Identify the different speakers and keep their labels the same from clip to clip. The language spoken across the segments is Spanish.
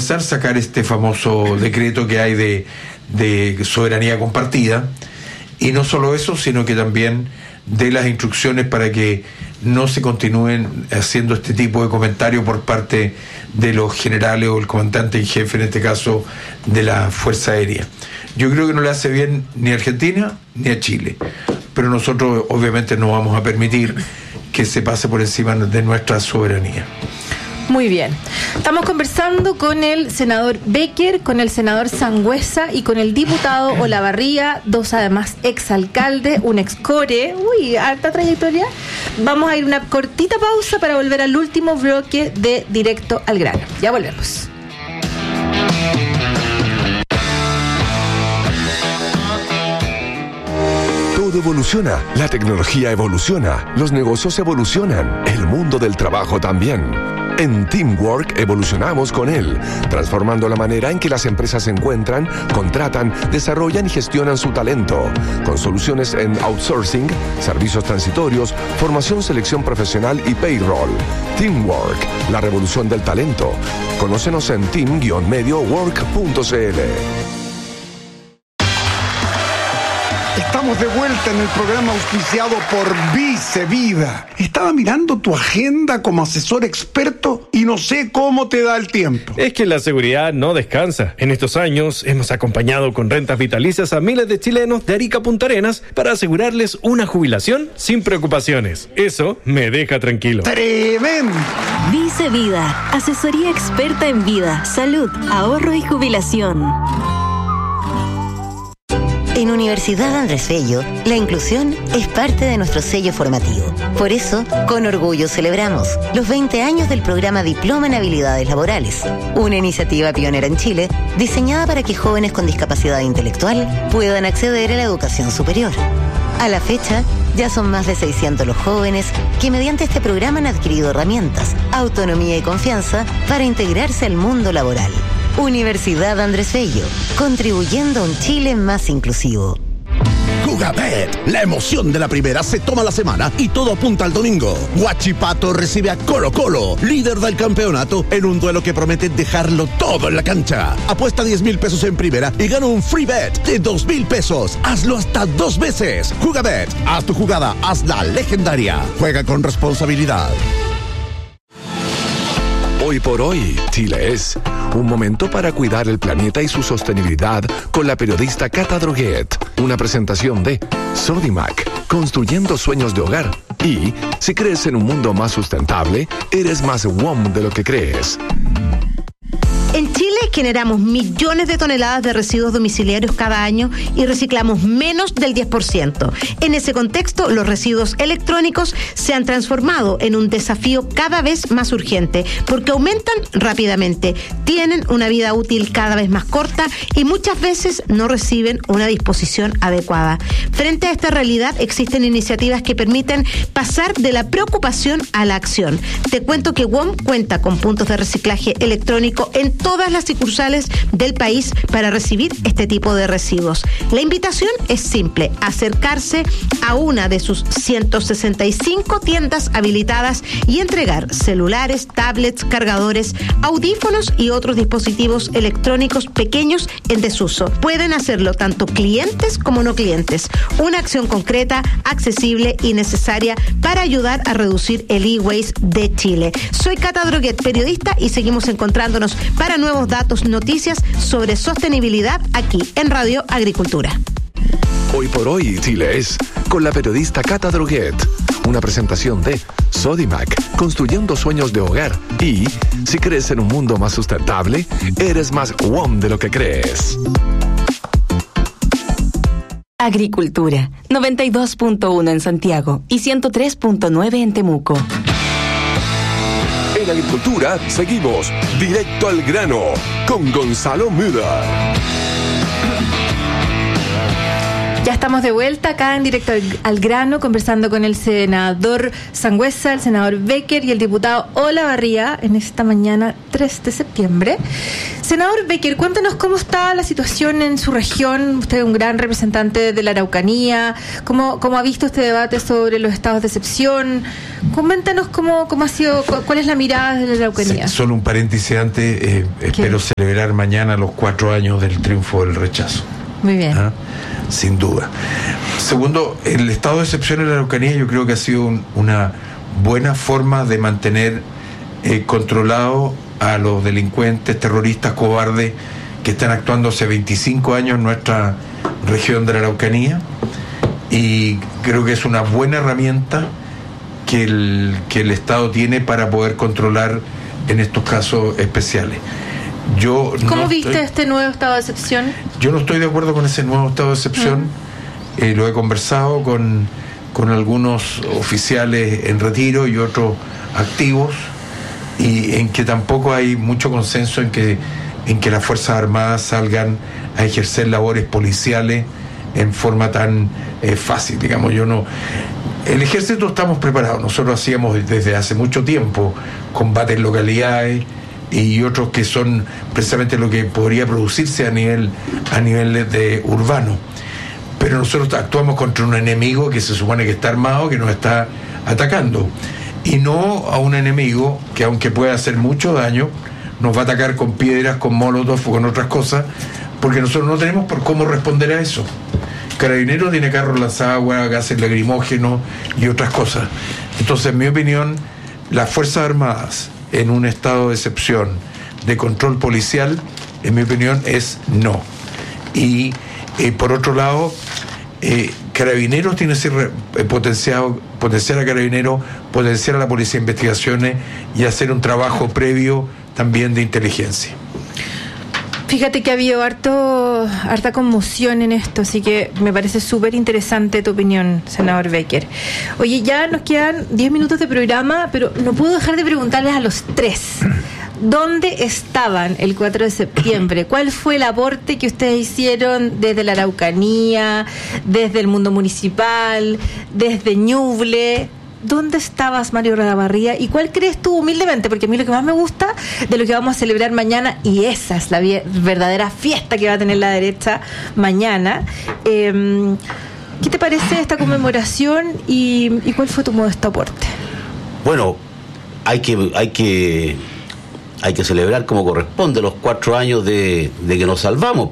Speaker 1: sacar este famoso decreto que hay de soberanía compartida, y no solo eso, sino que también dé las instrucciones para que no se continúen haciendo este tipo de comentarios por parte de los generales o el comandante en jefe, en este caso de la Fuerza Aérea. Yo creo que no le hace bien ni a Argentina ni a Chile, pero nosotros obviamente no vamos a permitir que se pase por encima de nuestra soberanía.
Speaker 2: Muy bien. Estamos conversando con el senador Becker, con el senador Sangüesa y con el diputado Olavarría, dos además exalcaldes, un excore. Uy, alta trayectoria. Vamos a ir una cortita pausa para volver al último bloque de Directo al Grano. Ya volvemos.
Speaker 3: Todo evoluciona, la tecnología evoluciona, los negocios evolucionan, el mundo del trabajo también. En Teamwork evolucionamos con él, transformando la manera en que las empresas se encuentran, contratan, desarrollan y gestionan su talento, con soluciones en outsourcing, servicios transitorios, formación, selección profesional y payroll. Teamwork, la revolución del talento. Conócenos en team-mediowork.cl.
Speaker 4: Estamos de vuelta en el programa auspiciado por Vice Vida. Estaba mirando tu agenda como asesor experto y no sé cómo te da el tiempo.
Speaker 5: Es que la seguridad no descansa. En estos años hemos acompañado con rentas vitalicias a miles de chilenos de Arica a Punta Arenas para asegurarles una jubilación sin preocupaciones. Eso me deja tranquilo.
Speaker 4: ¡Tremendo!
Speaker 6: Vice Vida, asesoría experta en vida, salud, ahorro y jubilación.
Speaker 7: En Universidad Andrés Bello, la inclusión es parte de nuestro sello formativo. Por eso, con orgullo celebramos los 20 años del programa Diploma en Habilidades Laborales, una iniciativa pionera en Chile diseñada para que jóvenes con discapacidad intelectual puedan acceder a la educación superior. A la fecha, ya son más de 600 los jóvenes que mediante este programa han adquirido herramientas, autonomía y confianza para integrarse al mundo laboral. Universidad Andrés Bello, contribuyendo a un Chile más inclusivo.
Speaker 8: Jugabet, la emoción de la primera se toma la semana y todo apunta al domingo. Huachipato recibe a Colo Colo, líder del campeonato, en un duelo que promete dejarlo todo en la cancha. Apuesta 10,000 pesos en primera y gana un free bet de 2,000 pesos. Hazlo hasta 2 veces. Jugabet, haz tu jugada, hazla legendaria. Juega con responsabilidad.
Speaker 3: Hoy por hoy, Chile es un momento para cuidar el planeta y su sostenibilidad con la periodista Cata Droguet. Una presentación de Sodimac, construyendo sueños de hogar. Y si crees en un mundo más sustentable, eres más WOM de lo que crees.
Speaker 9: En Chile generamos millones de toneladas de residuos domiciliarios cada año y reciclamos menos del 10%. En ese contexto, los residuos electrónicos se han transformado en un desafío cada vez más urgente porque aumentan rápidamente, tienen una vida útil cada vez más corta y muchas veces no reciben una disposición adecuada. Frente a esta realidad, existen iniciativas que permiten pasar de la preocupación a la acción. Te cuento que WOM cuenta con puntos de reciclaje electrónico en todas las sucursales del país para recibir este tipo de residuos. La invitación es simple: acercarse a una de sus 165 tiendas habilitadas y entregar celulares, tablets, cargadores, audífonos y otros dispositivos electrónicos pequeños en desuso. Pueden hacerlo tanto clientes como no clientes. Una acción concreta, accesible y necesaria para ayudar a reducir el e-waste de Chile. Soy Cata Droguet, periodista, y seguimos encontrándonos para nuevos datos, noticias sobre sostenibilidad aquí en Radio Agricultura.
Speaker 3: Hoy por hoy, Chile es con la periodista Cata Droguet. Una presentación de Sodimac, construyendo sueños de hogar. Y si crees en un mundo más sustentable, eres más WOM de lo que crees.
Speaker 6: Agricultura, 92.1 en Santiago y 103.9 en Temuco.
Speaker 3: En Agricultura seguimos directo al grano con Gonzalo Müller.
Speaker 2: Ya estamos de vuelta acá en Directo al Grano, conversando con el senador Sangüesa, el senador Becker y el diputado Olavarría en esta mañana 3 de septiembre. Senador Becker, cuéntanos cómo está la situación en su región. Usted es un gran representante de la Araucanía. ¿Cómo ha visto este debate sobre los estados de excepción? Coméntanos cómo ha sido, cuál es la mirada de la Araucanía.
Speaker 1: Sí, solo un paréntesis antes. Espero celebrar mañana los 4 años del triunfo del rechazo.
Speaker 2: Muy bien.
Speaker 1: Sin duda. Segundo, el estado de excepción en la Araucanía yo creo que ha sido una buena forma de mantener controlado a los delincuentes, terroristas, cobardes que están actuando hace 25 años en nuestra región de la Araucanía, y creo que es una buena herramienta que el Estado tiene para poder controlar en estos casos especiales.
Speaker 2: ¿Cómo viste este nuevo estado de excepción?
Speaker 1: Yo no estoy de acuerdo con ese nuevo estado de excepción. Lo he conversado con algunos oficiales en retiro y otros activos, y en que tampoco hay mucho consenso en que las Fuerzas Armadas salgan a ejercer labores policiales en forma tan fácil, digamos. El ejército estamos preparados. Nosotros hacíamos desde hace mucho tiempo combates en localidades y otros que son precisamente lo que podría producirse a nivel de urbano. Pero nosotros actuamos contra un enemigo que se supone que está armado, que nos está atacando, y no a un enemigo que, aunque pueda hacer mucho daño, nos va a atacar con piedras, con molotov o con otras cosas, porque nosotros no tenemos por cómo responder a eso. Carabineros tiene carros lanzaguas, gases lacrimógenos y otras cosas. Entonces, en mi opinión, las Fuerzas Armadas en un estado de excepción de control policial, en mi opinión, es no. Y por otro lado, Carabineros tiene que ser potenciar a Carabineros, potenciar a la Policía de Investigaciones y hacer un trabajo previo también de inteligencia.
Speaker 2: Fíjate que ha habido harta conmoción en esto, así que me parece súper interesante tu opinión, senador Becker. Oye, ya nos quedan 10 minutos de programa, pero no puedo dejar de preguntarles a los tres: ¿dónde estaban el 4 de septiembre? ¿Cuál fue el aporte que ustedes hicieron desde la Araucanía, desde el mundo municipal, desde Ñuble? ¿Dónde estabas, Mario Olavarría? ¿Y cuál crees tú, humildemente? Porque a mí lo que más me gusta de lo que vamos a celebrar mañana, y esa es la verdadera fiesta que va a tener la derecha mañana, ¿qué te parece esta conmemoración y cuál fue tu modesto aporte?
Speaker 10: Bueno, hay que celebrar como corresponde los 4 años de que nos salvamos.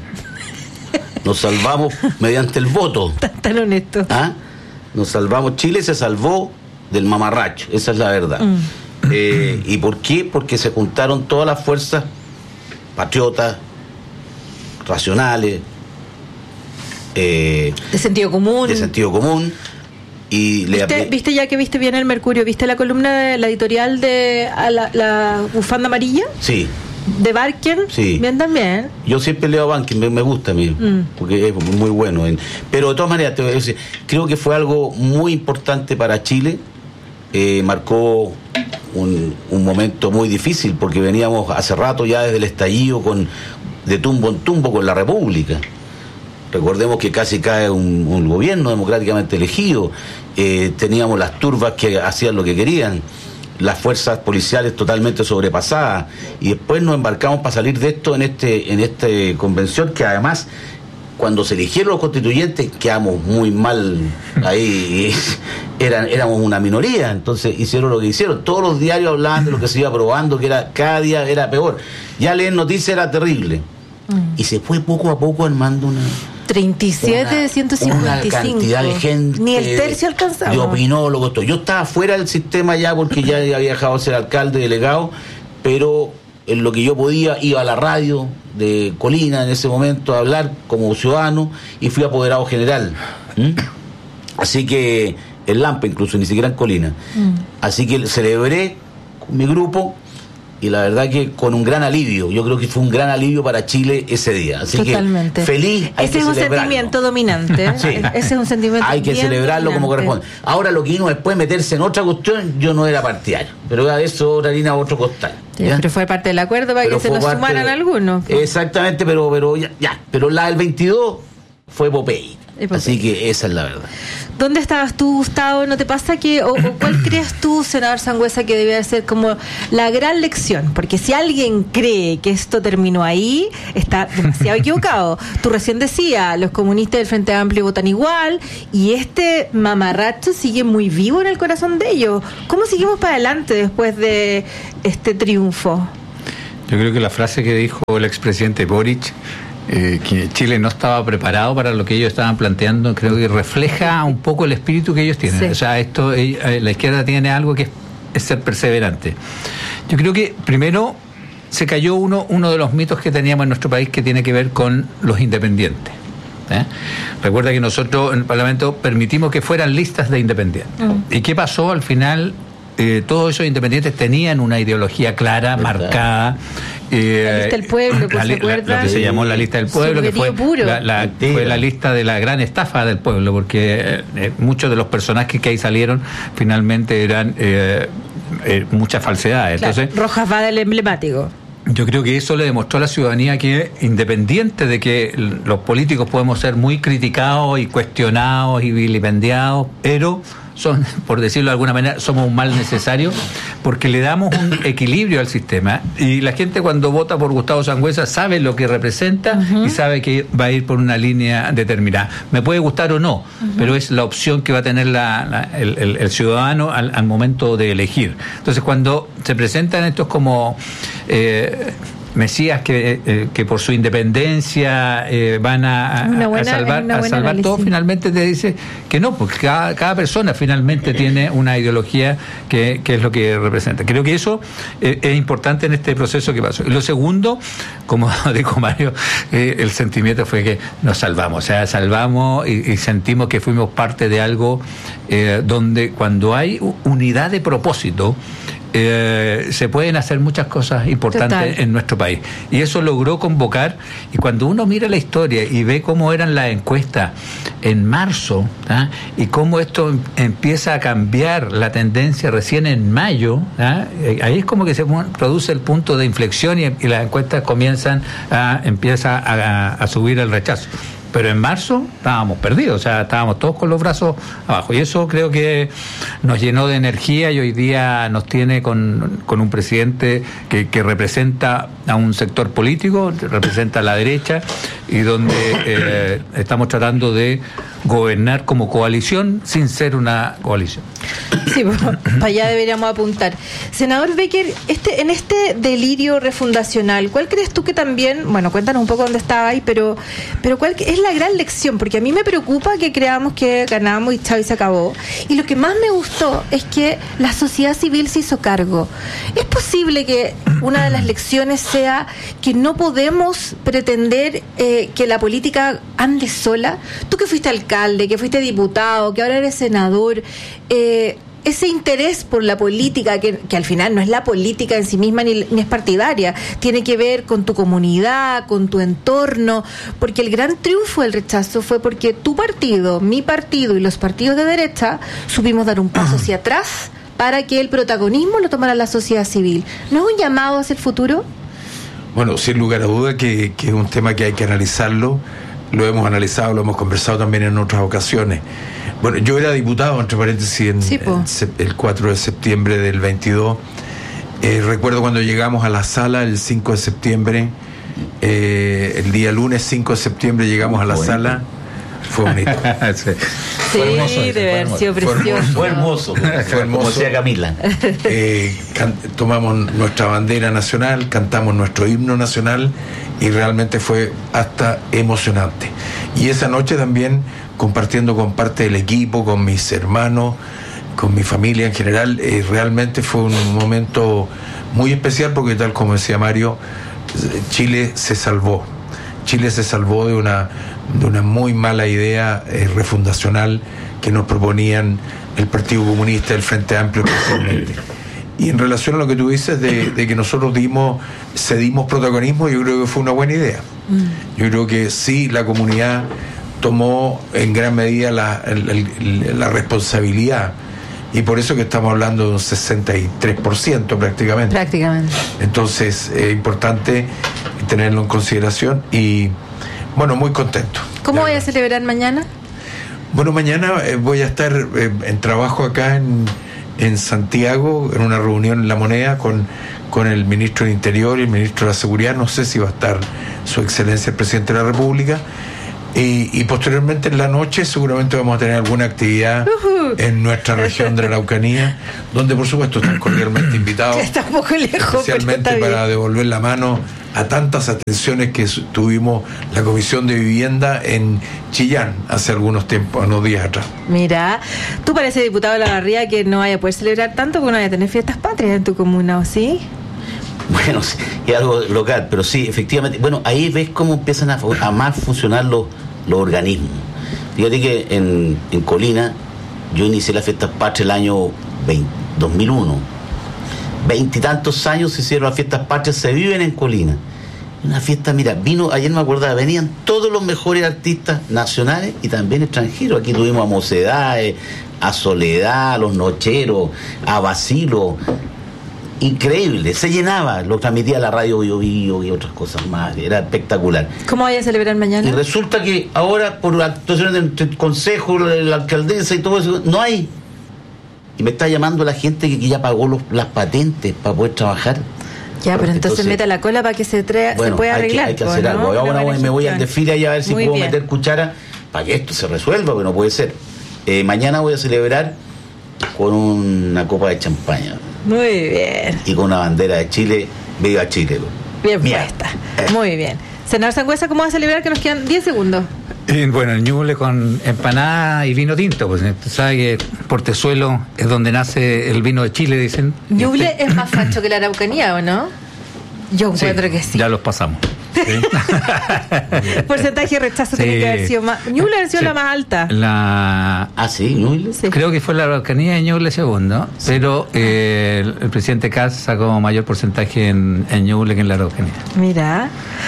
Speaker 10: Nos salvamos mediante el voto.
Speaker 2: Tan honesto.
Speaker 10: Nos salvamos. Chile se salvó del mamarracho, esa es la verdad. ¿Y por qué? Porque se juntaron todas las fuerzas patriotas, racionales,
Speaker 2: de sentido común.
Speaker 10: Y
Speaker 2: ¿Viste ya que viste bien el Mercurio? ¿Viste la columna de la editorial de la bufanda amarilla?
Speaker 10: Sí.
Speaker 2: ¿De Barken?
Speaker 10: Sí.
Speaker 2: Bien también.
Speaker 10: Yo siempre leo a Barken, me gusta a mí, porque es muy bueno. Pero de todas maneras, te voy a decir, creo que fue algo muy importante para Chile. Marcó un momento muy difícil, porque veníamos hace rato ya desde el estallido de tumbo en tumbo con la República. Recordemos que casi cae un gobierno democráticamente elegido. Teníamos las turbas que hacían lo que querían, las fuerzas policiales totalmente sobrepasadas, y después nos embarcamos para salir de esto en esta convención, que además, cuando se eligieron los constituyentes, quedamos muy mal ahí. Éramos una minoría, entonces hicieron lo que hicieron. Todos los diarios hablaban de lo que se iba aprobando, que cada día era peor. Ya leer noticias era terrible. Y se fue poco a poco armando
Speaker 2: 37 de 155.
Speaker 10: Una cantidad de gente.
Speaker 2: Ni el tercio alcanzaba.
Speaker 10: De opinólogos, todo. Yo estaba fuera del sistema ya, porque ya había dejado de ser alcalde, delegado, pero en lo que yo podía iba a la radio de Colina en ese momento a hablar como ciudadano, y fui apoderado general. Así que en Lampa, incluso, ni siquiera en Colina. Así que celebré con mi grupo, y la verdad que con un gran alivio. Yo creo que fue un gran alivio para Chile ese día. Así
Speaker 2: totalmente.
Speaker 10: Que feliz.
Speaker 2: Ese es un sentimiento dominante.
Speaker 10: Sí.
Speaker 2: Ese es un sentimiento.
Speaker 10: Hay que celebrarlo
Speaker 2: dominante,
Speaker 10: como corresponde. Ahora, lo que vino después, meterse en otra cuestión, yo no era partidario. Pero ya eso, otra harina a otro costal.
Speaker 2: Sí, pero fue parte del acuerdo para que se nos sumaran algunos.
Speaker 10: Exactamente, pero ya. Pero la del 22 fue Popeye. Así que esa es la verdad.
Speaker 2: ¿Dónde estabas tú, Gustavo? ¿No te pasa que, o cuál crees tú, senador Sangüesa, que debe ser como la gran lección? Porque si alguien cree que esto terminó ahí, está demasiado equivocado. Tú recién decías, los comunistas del Frente Amplio votan igual, y este mamarracho sigue muy vivo en el corazón de ellos. ¿Cómo seguimos para adelante después de este triunfo?
Speaker 11: Yo creo que la frase que dijo el expresidente Boric, que Chile no estaba preparado para lo que ellos estaban planteando, creo que refleja un poco el espíritu que ellos tienen. Sí. O sea, la izquierda tiene algo que es ser perseverante. Yo creo que primero se cayó uno de los mitos que teníamos en nuestro país, que tiene que ver con los independientes. Recuerda que nosotros en el Parlamento permitimos que fueran listas de independientes. ¿Y qué pasó al final? Todos esos independientes tenían una ideología clara, marcada.
Speaker 2: La lista del pueblo, ¿se acuerdan?
Speaker 11: Lo que se llamó la lista del pueblo, que fue fue la lista de la gran estafa del pueblo, porque muchos de los personajes que ahí salieron finalmente eran muchas falsedades.
Speaker 2: Claro,
Speaker 11: entonces,
Speaker 2: Rojas va del emblemático.
Speaker 11: Yo creo que eso le demostró a la ciudadanía que, independiente de que los políticos podemos ser muy criticados y cuestionados y vilipendiados, pero son, por decirlo de alguna manera, somos un mal necesario, porque le damos un equilibrio al sistema, y la gente cuando vota por Gustavo Sangüesa sabe lo que representa y sabe que va a ir por una línea determinada. Me puede gustar o no, pero es la opción que va a tener el ciudadano al momento de elegir. Entonces, cuando se presentan estos como mesías que por su independencia van a salvar todo, finalmente te dice que no, porque cada persona finalmente tiene una ideología que es lo que representa. Creo que eso es importante en este proceso que pasó. Y lo segundo, como dijo Mario, el sentimiento fue que nos salvamos, o sea, salvamos y sentimos que fuimos parte de algo donde cuando hay unidad de propósito, se pueden hacer muchas cosas importantes en nuestro país, y eso logró convocar. Y cuando uno mira la historia y ve cómo eran las encuestas en marzo, y cómo esto empieza a cambiar la tendencia recién en mayo, ahí es como que se produce el punto de inflexión y las encuestas empieza a subir el rechazo. Pero en marzo estábamos perdidos, o sea, estábamos todos con los brazos abajo, y eso creo que nos llenó de energía, y hoy día nos tiene con un presidente que representa a un sector político, representa a la derecha, y donde estamos tratando de gobernar como coalición sin ser una coalición.
Speaker 2: Sí, pues, para allá deberíamos apuntar. Senador Becker, en este delirio refundacional, ¿cuál crees tú que también, bueno, cuéntanos un poco dónde estaba ahí, pero cuál es la gran lección? Porque a mí me preocupa que creamos que ganamos y chao y se acabó. Y lo que más me gustó es que la sociedad civil se hizo cargo. ¿Es posible que una de las lecciones sea que no podemos pretender que la política ande sola? Tú que fuiste alcalde, que fuiste diputado, que ahora eres senador, ese interés por la política, que al final no es la política en sí misma ni es partidaria, tiene que ver con tu comunidad, con tu entorno, porque el gran triunfo del rechazo fue porque tu partido, mi partido y los partidos de derecha supimos dar un paso hacia atrás para que el protagonismo lo tomara la sociedad civil. ¿No es un llamado hacia el futuro?
Speaker 1: Bueno, sin lugar a duda que es un tema que hay que analizarlo. Lo hemos analizado, lo hemos conversado también en otras ocasiones. Bueno, yo era diputado, entre paréntesis, el 4 de septiembre del 22. Recuerdo cuando llegamos a la sala el 5 de septiembre, el día lunes 5 de septiembre llegamos a la sala. Fue bonito.
Speaker 2: Sí, debe haber sido precioso.
Speaker 10: Fue hermoso. Como decía Camila.
Speaker 1: Tomamos nuestra bandera nacional, cantamos nuestro himno nacional, y realmente fue hasta emocionante. Y esa noche también, compartiendo con parte del equipo, con mis hermanos, con mi familia en general, realmente fue un momento muy especial, porque tal como decía Mario, Chile se salvó. Chile se salvó de una muy mala idea refundacional que nos proponían el Partido Comunista, el Frente Amplio especialmente. Y en relación a lo que tú dices de que nosotros cedimos protagonismo, yo creo que fue una buena idea. Yo creo que sí, la comunidad tomó en gran medida la responsabilidad, y por eso que estamos hablando de un 63% prácticamente. Entonces es importante tenerlo en consideración, y Bueno, muy contento.
Speaker 2: ¿Cómo voy a celebrar mañana?
Speaker 1: Bueno, mañana voy a estar en trabajo acá en Santiago, en una reunión en La Moneda con el ministro del Interior y el ministro de la Seguridad. No sé si va a estar Su Excelencia el Presidente de la República. Y posteriormente en la noche seguramente vamos a tener alguna actividad en nuestra región de la Araucanía, donde por supuesto están cordialmente invitados.
Speaker 2: Está un poco lejos,
Speaker 1: especialmente para devolver la mano a tantas atenciones que tuvimos la Comisión de Vivienda en Chillán hace unos días atrás.
Speaker 2: Mira, tú pareces diputado de La Barría que no vaya a poder celebrar tanto porque no vaya a tener fiestas patrias en tu comuna, ¿o sí?
Speaker 10: Bueno, sí, es algo local, pero sí, efectivamente. Bueno, ahí ves cómo empiezan a más funcionar los organismos. Fíjate que en Colina yo inicié las fiestas patrias el año 2001. 20 y tantos años se hicieron las fiestas patrias, se viven en Colina. Una fiesta, mira, ayer me acordaba, venían todos los mejores artistas nacionales y también extranjeros. Aquí tuvimos a Mocedades, a Soledad, a Los Nocheros, a Basilo. Increíble, se llenaba, lo transmitía la radio Bio Bio y otras cosas más, era espectacular.
Speaker 2: ¿Cómo vaya a celebrar mañana?
Speaker 10: Y resulta que ahora, por actuaciones del consejo, la alcaldesa y todo eso, no hay. Y me está llamando la gente que ya pagó las patentes para poder trabajar.
Speaker 2: Ya, pero entonces meta la cola para que se pueda arreglar.
Speaker 10: Hay que hacer algo. Ahora me voy al desfile ahí a ver si puedo meter cuchara para que esto se resuelva, porque no puede ser. Mañana voy a celebrar con una copa de champaña.
Speaker 2: Muy bien.
Speaker 10: Y con una bandera de Chile. Viva Chile.
Speaker 2: Bien puesta. Muy bien. Senador Sangüesa, ¿cómo va a celebrar? Que nos quedan 10 segundos.
Speaker 11: Bueno, el Ñuble con empanada y vino tinto. Pues tú sabes que Portezuelo es donde nace el vino de Chile, dicen.
Speaker 2: ¿Ñuble es más facho que la Araucanía o no? Yo encuentro que sí.
Speaker 11: Ya los pasamos. ¿Sí?
Speaker 2: Porcentaje de rechazo tiene que haber sido más. Ñuble ha sido la más alta.
Speaker 10: Sí, Ñuble.
Speaker 11: Sí. Creo que fue la Araucanía y Ñuble segundo, pero el presidente Kast sacó mayor porcentaje en Ñuble que en la Araucanía.
Speaker 2: Mira.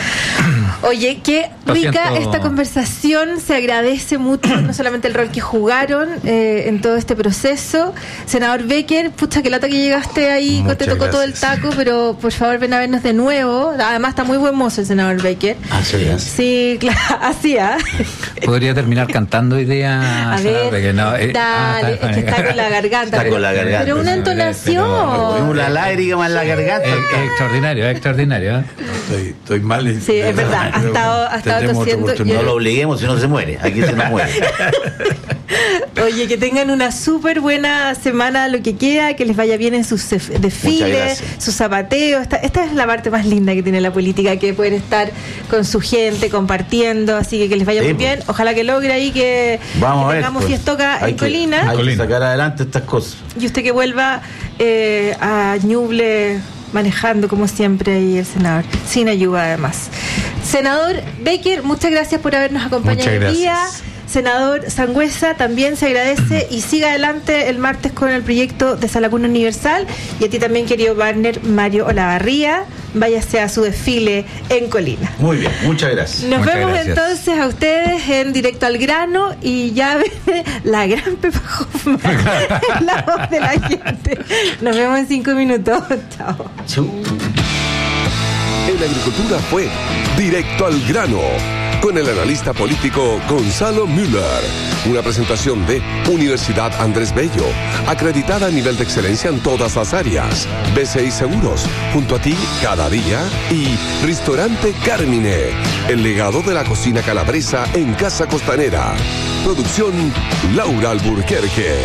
Speaker 2: Oye, qué rica esta conversación, se agradece mucho no solamente el rol que jugaron en todo este proceso. Senador Becker, pucha, que lata que llegaste ahí, te tocó todo el taco, pero por favor ven a vernos de nuevo. Además está muy buen mozo el senador Becker. Sí, claro, así,
Speaker 10: Podría terminar cantando hoy día.
Speaker 2: A ver, Becker, no, dale, es que está con la garganta.
Speaker 10: Está con la garganta.
Speaker 2: Pero una entonación.
Speaker 10: Una lágrima en la garganta.
Speaker 11: Extraordinario.
Speaker 1: Estoy mal.
Speaker 2: Sí, es verdad. Ha estado tosiendo.
Speaker 10: No lo obliguemos, si no se muere. Aquí se nos muere.
Speaker 2: Oye, que tengan una súper buena semana, lo que queda, que les vaya bien en sus desfiles, sus zapateos. Esta es la parte más linda que tiene la política, que poder estar con su gente, compartiendo, así que les vaya muy bien. Ojalá que logre ahí que tengamos fiestoca en Colina.
Speaker 10: Hay que sacar adelante estas cosas.
Speaker 2: Y usted que vuelva a Ñuble manejando como siempre ahí el senador, sin ayuda además. Senador Becker, muchas gracias por habernos acompañado el día. Senador Sangüesa, también se agradece y siga adelante el martes con el proyecto de Salacuna Universal. Y a ti también, querido partner Mario Olavarría, váyase a su desfile en Colina.
Speaker 10: Muy bien, muchas gracias.
Speaker 2: Nos vemos entonces a ustedes en Directo al Grano y ya ven la gran Pepa Hoffman, la voz de la gente. Nos vemos en 5 minutos. Chao.
Speaker 3: En Agricultura fue Directo al Grano, con el analista político Gonzalo Müller. Una presentación de Universidad Andrés Bello, acreditada a nivel de excelencia en todas las áreas. BCI Seguros, junto a ti cada día. Y Restaurante Carmine, el legado de la cocina calabresa en Casa Costanera. Producción Laura Alburquerque.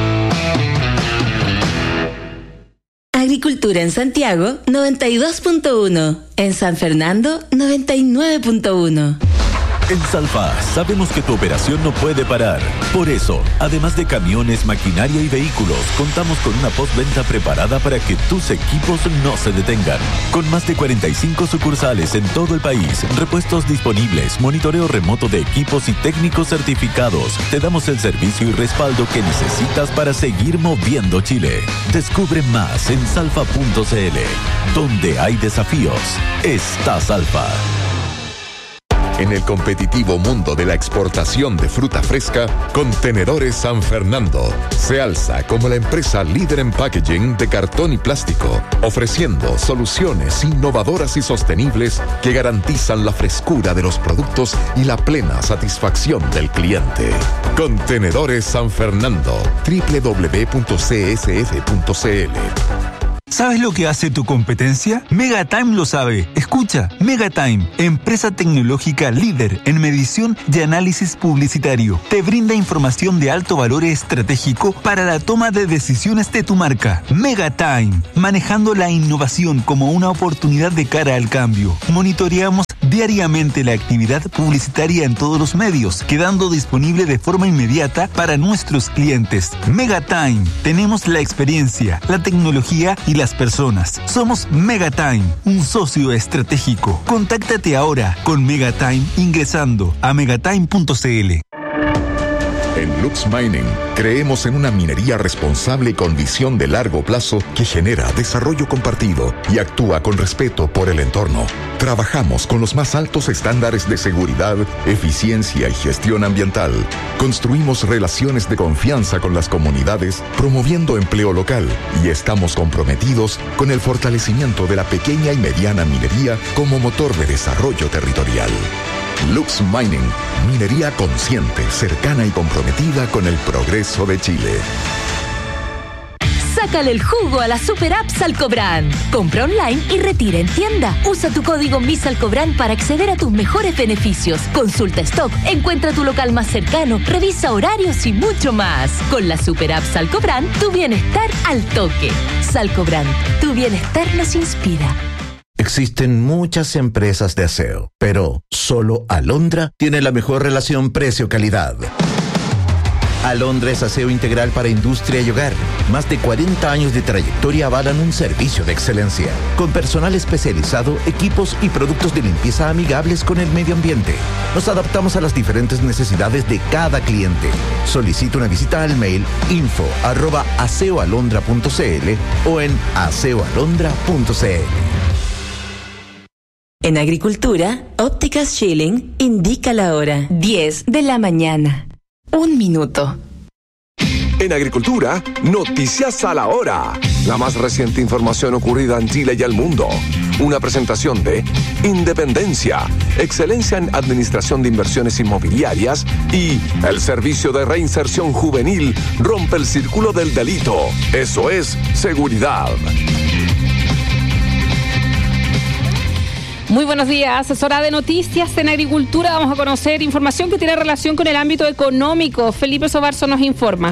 Speaker 12: Agricultura en Santiago, 92.1. En San Fernando, 99.1.
Speaker 13: En Salfa sabemos que tu operación no puede parar. Por eso, además de camiones, maquinaria y vehículos, contamos con una postventa preparada para que tus equipos no se detengan. Con más de 45 sucursales en todo el país, repuestos disponibles, monitoreo remoto de equipos y técnicos certificados, te damos el servicio y respaldo que necesitas para seguir moviendo Chile. Descubre más en salfa.cl. Donde hay desafíos, está Salfa.
Speaker 3: En el competitivo mundo de la exportación de fruta fresca, Contenedores San Fernando se alza como la empresa líder en packaging de cartón y plástico, ofreciendo soluciones innovadoras y sostenibles que garantizan la frescura de los productos y la plena satisfacción del cliente. Contenedores San Fernando, www.csf.cl.
Speaker 14: ¿Sabes lo que hace tu competencia? Megatime lo sabe. Escucha, Megatime, empresa tecnológica líder en medición y análisis publicitario. Te brinda información de alto valor estratégico para la toma de decisiones de tu marca. Megatime, manejando la innovación como una oportunidad de cara al cambio. Monitoreamos diariamente la actividad publicitaria en todos los medios, quedando disponible de forma inmediata para nuestros clientes. Megatime, tenemos la experiencia, la tecnología y las personas. Somos Megatime, un socio estratégico. Contáctate ahora con Megatime ingresando a megatime.cl.
Speaker 3: En Lux Mining, creemos en una minería responsable con visión de largo plazo que genera desarrollo compartido y actúa con respeto por el entorno. Trabajamos con los más altos estándares de seguridad, eficiencia y gestión ambiental. Construimos relaciones de confianza con las comunidades, promoviendo empleo local, y estamos comprometidos con el fortalecimiento de la pequeña y mediana minería como motor de desarrollo territorial. Lux Mining, minería consciente, cercana y comprometida con el progreso de Chile.
Speaker 15: Sácale el jugo a la super app Salcobrand. Compra online y retira en tienda. Usa tu código MISALCOBRAND para acceder a tus mejores beneficios. Consulta stock, encuentra tu local más cercano, revisa horarios y mucho más. Con la super app Salcobrand, tu bienestar al toque. Salcobrand, tu bienestar nos inspira.
Speaker 8: Existen muchas empresas de aseo, pero solo Alondra tiene la mejor relación precio-calidad. Alondra es aseo integral para industria y hogar. Más de 40 años de trayectoria avalan un servicio de excelencia, con personal especializado, equipos y productos de limpieza amigables con el medio ambiente. Nos adaptamos a las diferentes necesidades de cada cliente. Solicita una visita al mail info@aseoalondra.cl o en aseoalondra.cl.
Speaker 12: En Agricultura, Ópticas Schilling indica la hora, 10 de la mañana. 1 minuto.
Speaker 3: En Agricultura, noticias a la hora. La más reciente información ocurrida en Chile y el mundo. Una presentación de Independencia, excelencia en administración de inversiones inmobiliarias, y el Servicio de Reinserción Juvenil rompe el círculo del delito. Eso es seguridad.
Speaker 16: Muy buenos días, es hora de noticias en Agricultura. Vamos a conocer información que tiene relación con el ámbito económico. Felipe Sobarzo nos informa.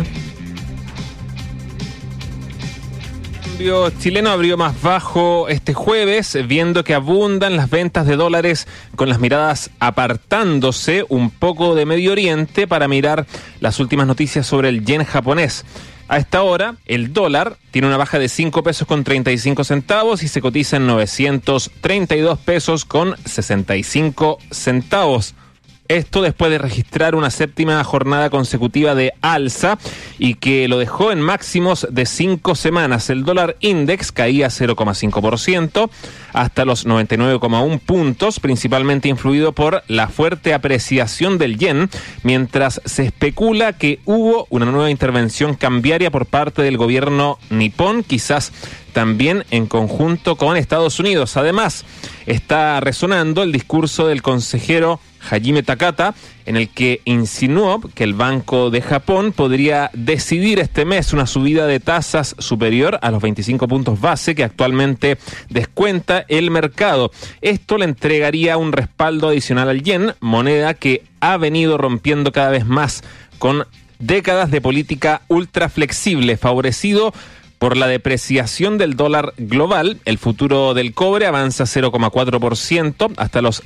Speaker 17: El cambio chileno abrió más bajo este jueves, viendo que abundan las ventas de dólares, con las miradas apartándose un poco de Medio Oriente para mirar las últimas noticias sobre el yen japonés. A esta hora, el dólar tiene una baja de 5 pesos con 35 centavos y se cotiza en 932 pesos con 65 centavos. Esto después de registrar una séptima jornada consecutiva de alza y que lo dejó en máximos de 5 semanas. El dólar index caía 0,5% hasta los 99,1 puntos, principalmente influido por la fuerte apreciación del yen, mientras se especula que hubo una nueva intervención cambiaria por parte del gobierno nipón, quizás también en conjunto con Estados Unidos. Además, está resonando el discurso del consejero Hajime Takata, en el que insinuó que el Banco de Japón podría decidir este mes una subida de tasas superior a los 25 puntos base que actualmente descuenta el mercado. Esto le entregaría un respaldo adicional al yen, moneda que ha venido rompiendo cada vez más con décadas de política ultra flexible, favorecido por la depreciación del dólar global. El futuro del cobre avanza 0,4% hasta los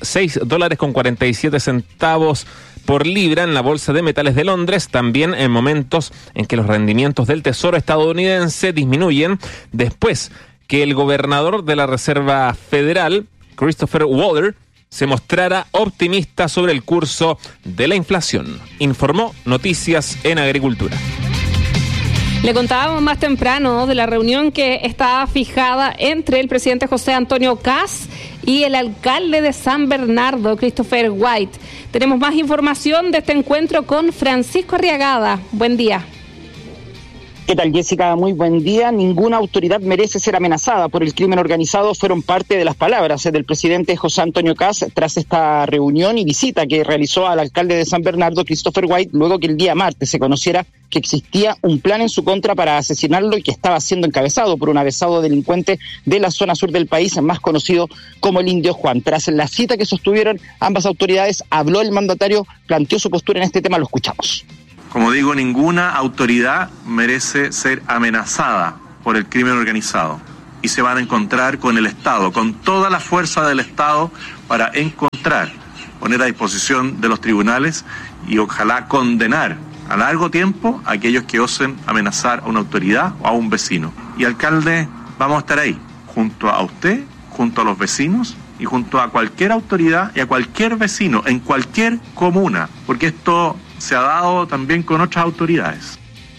Speaker 17: $6.47 por libra en la Bolsa de Metales de Londres, también en momentos en que los rendimientos del Tesoro estadounidense disminuyen, después que el gobernador de la Reserva Federal, Christopher Waller, se mostrara optimista sobre el curso de la inflación. Informó Noticias en Agricultura.
Speaker 16: Le contábamos más temprano de la reunión que estaba fijada entre el presidente José Antonio Kast y el alcalde de San Bernardo, Christopher White. Tenemos más información de este encuentro con Francisco Arriagada. Buen día.
Speaker 18: ¿Qué tal, Jessica? Muy buen día. Ninguna autoridad merece ser amenazada por el crimen organizado fueron parte de las palabras del presidente José Antonio Kast tras esta reunión y visita que realizó al alcalde de San Bernardo, Christopher White, luego que el día martes se conociera que existía un plan en su contra para asesinarlo y que estaba siendo encabezado por un avesado delincuente de la zona sur del país, más conocido como el Indio Juan. Tras la cita que sostuvieron ambas autoridades, habló el mandatario, planteó su postura en este tema, lo escuchamos.
Speaker 19: Como digo, ninguna autoridad merece ser amenazada por el crimen organizado y se van a encontrar con el Estado, con toda la fuerza del Estado para poner a disposición de los tribunales y ojalá condenar a largo tiempo a aquellos que osen amenazar a una autoridad o a un vecino. Y alcalde, vamos a estar ahí, junto a usted, junto a los vecinos y junto a cualquier autoridad y a cualquier vecino en cualquier comuna, porque esto se ha dado también con otras autoridades.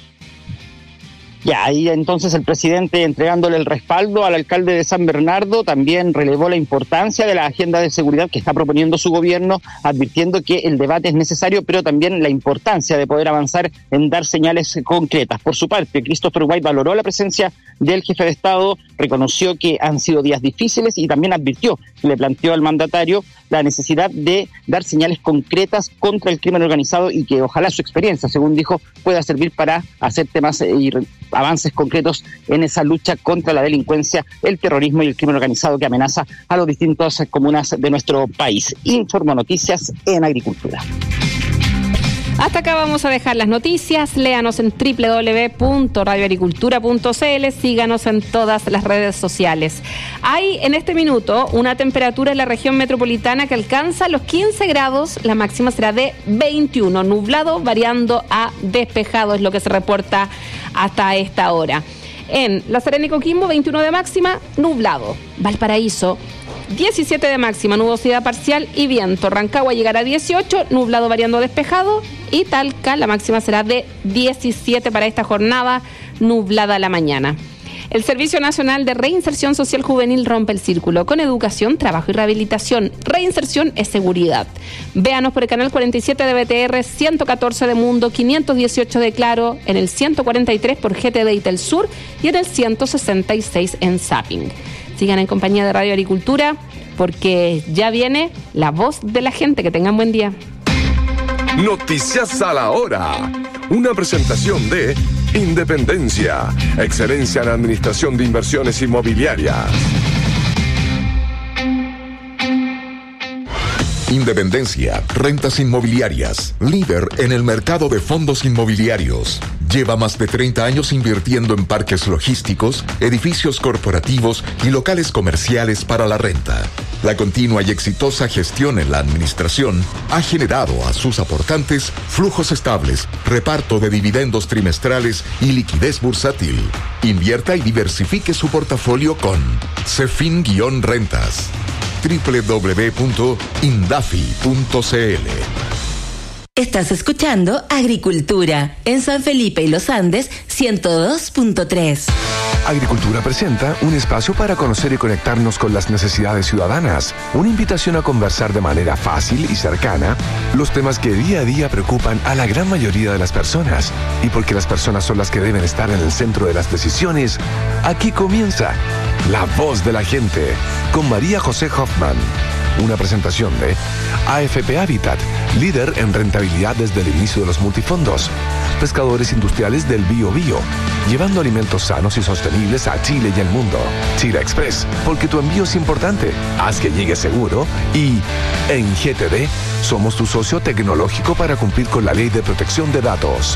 Speaker 18: Ya, ahí entonces el presidente, entregándole el respaldo al alcalde de San Bernardo, también relevó la importancia de la agenda de seguridad que está proponiendo su gobierno, advirtiendo que el debate es necesario, pero también la importancia de poder avanzar en dar señales concretas. Por su parte, Christopher White valoró la presencia del jefe de Estado, reconoció que han sido días difíciles y también le planteó al mandatario la necesidad de dar señales concretas contra el crimen organizado y que ojalá su experiencia, según dijo, pueda servir para hacer temas y avances concretos en esa lucha contra la delincuencia, el terrorismo y el crimen organizado que amenaza a las distintas comunas de nuestro país. Informo Noticias en Agricultura.
Speaker 16: Hasta acá vamos a dejar las noticias. Léanos en www.radioagricultura.cl. Síganos en todas las redes sociales. Hay en este minuto una temperatura en la región metropolitana que alcanza los 15 grados. La máxima será de 21. Nublado variando a despejado es lo que se reporta hasta esta hora. En La Serena y Coquimbo, 21 de máxima, nublado. Valparaíso, 17 de máxima, nubosidad parcial y viento. Rancagua llegará a 18, nublado variando a despejado. Y Talca, la máxima será de 17 para esta jornada, nublada a la mañana. El Servicio Nacional de Reinserción Social Juvenil rompe el círculo con educación, trabajo y rehabilitación. Reinserción es seguridad. Véanos por el canal 47 de BTR, 114 de Mundo, 518 de Claro, en el 143 por GTD y Telsur y en el 166 en Zapping. Sigan en compañía de Radio Agricultura porque ya viene la voz de la gente. Que tengan buen día.
Speaker 3: Noticias a la hora. Una presentación de Independencia, excelencia en administración de inversiones inmobiliarias.
Speaker 20: Independencia, rentas inmobiliarias, líder en el mercado de fondos inmobiliarios. Lleva más de 30 años invirtiendo en parques logísticos, edificios corporativos y locales comerciales para la renta. La continua y exitosa gestión en la administración ha generado a sus aportantes flujos estables, reparto de dividendos trimestrales y liquidez bursátil. Invierta y diversifique su portafolio con Cefin-Rentas. www.indafi.cl.
Speaker 12: Estás escuchando Agricultura en San Felipe y Los Andes 102.3.
Speaker 3: Agricultura presenta un espacio para conocer y conectarnos con las necesidades ciudadanas. Una invitación a conversar de manera fácil y cercana los temas que día a día preocupan a la gran mayoría de las personas. Y porque las personas son las que deben estar en el centro de las decisiones, aquí comienza La Voz de la Gente con María José Hoffman. Una presentación de AFP Habitat, líder en rentabilidad desde el inicio de los multifondos. Pescadores industriales del Bio Bio, llevando alimentos sanos y sostenibles a Chile y el mundo. Chile Express, porque tu envío es importante. Haz que llegue seguro. Y en GTD, somos tu socio tecnológico para cumplir con la Ley de Protección de Datos.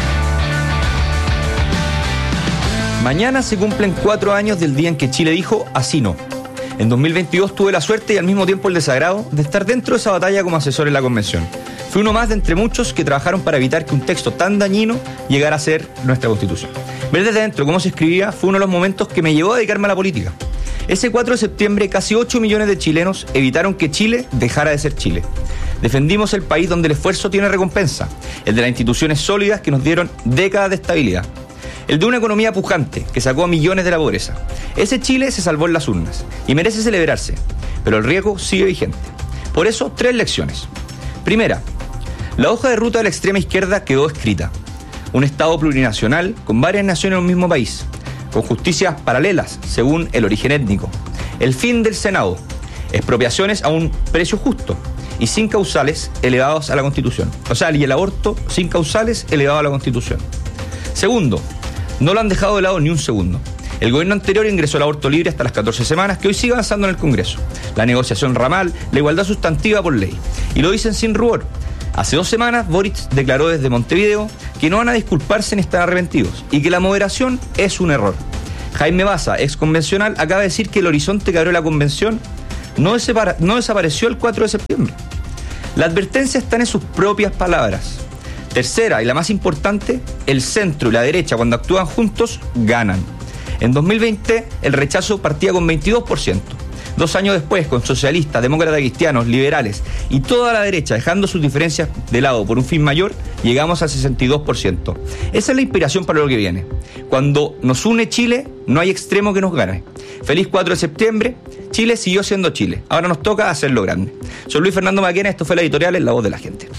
Speaker 21: Mañana se cumplen 4 años del día en que Chile dijo así no. En 2022 tuve la suerte y al mismo tiempo el desagrado de estar dentro de esa batalla como asesor en la convención. Fui uno más de entre muchos que trabajaron para evitar que un texto tan dañino llegara a ser nuestra Constitución. Ver desde dentro cómo se escribía fue uno de los momentos que me llevó a dedicarme a la política. Ese 4 de septiembre casi 8 millones de chilenos evitaron que Chile dejara de ser Chile. Defendimos el país donde el esfuerzo tiene recompensa, el de las instituciones sólidas que nos dieron décadas de estabilidad. El de una economía pujante que sacó a millones de la pobreza. Ese Chile se salvó en las urnas y merece celebrarse. pero el riesgo sigue vigente. Por eso, 3 lecciones. Primera, la hoja de ruta de la extrema izquierda quedó escrita. Un Estado plurinacional con varias naciones en un mismo país, con justicias paralelas según el origen étnico. El fin del Senado, expropiaciones a un precio justo y sin causales elevados a la Constitución. O sea, y el aborto sin causales elevado a la Constitución. Segundo, no lo han dejado de lado ni un segundo. El gobierno anterior ingresó el aborto libre hasta las 14 semanas, que hoy sigue avanzando en el Congreso. La negociación ramal, la igualdad sustantiva por ley. Y lo dicen sin rubor. Hace 2 semanas, Boric declaró desde Montevideo que no van a disculparse ni estar arrepentidos y que la moderación es un error. Jaime Baza, ex convencional, acaba de decir que el horizonte que abrió la convención no desapareció el 4 de septiembre. La advertencia está en sus propias palabras. Tercera, y la más importante, el centro y la derecha, cuando actúan juntos, ganan. En 2020, el rechazo partía con 22%. 2 años después, con socialistas, demócratas cristianos, liberales y toda la derecha dejando sus diferencias de lado por un fin mayor, llegamos al 62%. Esa es la inspiración para lo que viene. Cuando nos une Chile, no hay extremo que nos gane. Feliz 4 de septiembre, Chile siguió siendo Chile. Ahora nos toca hacerlo grande. Soy Luis Fernando Maquena, esto fue la editorial en La Voz de la Gente.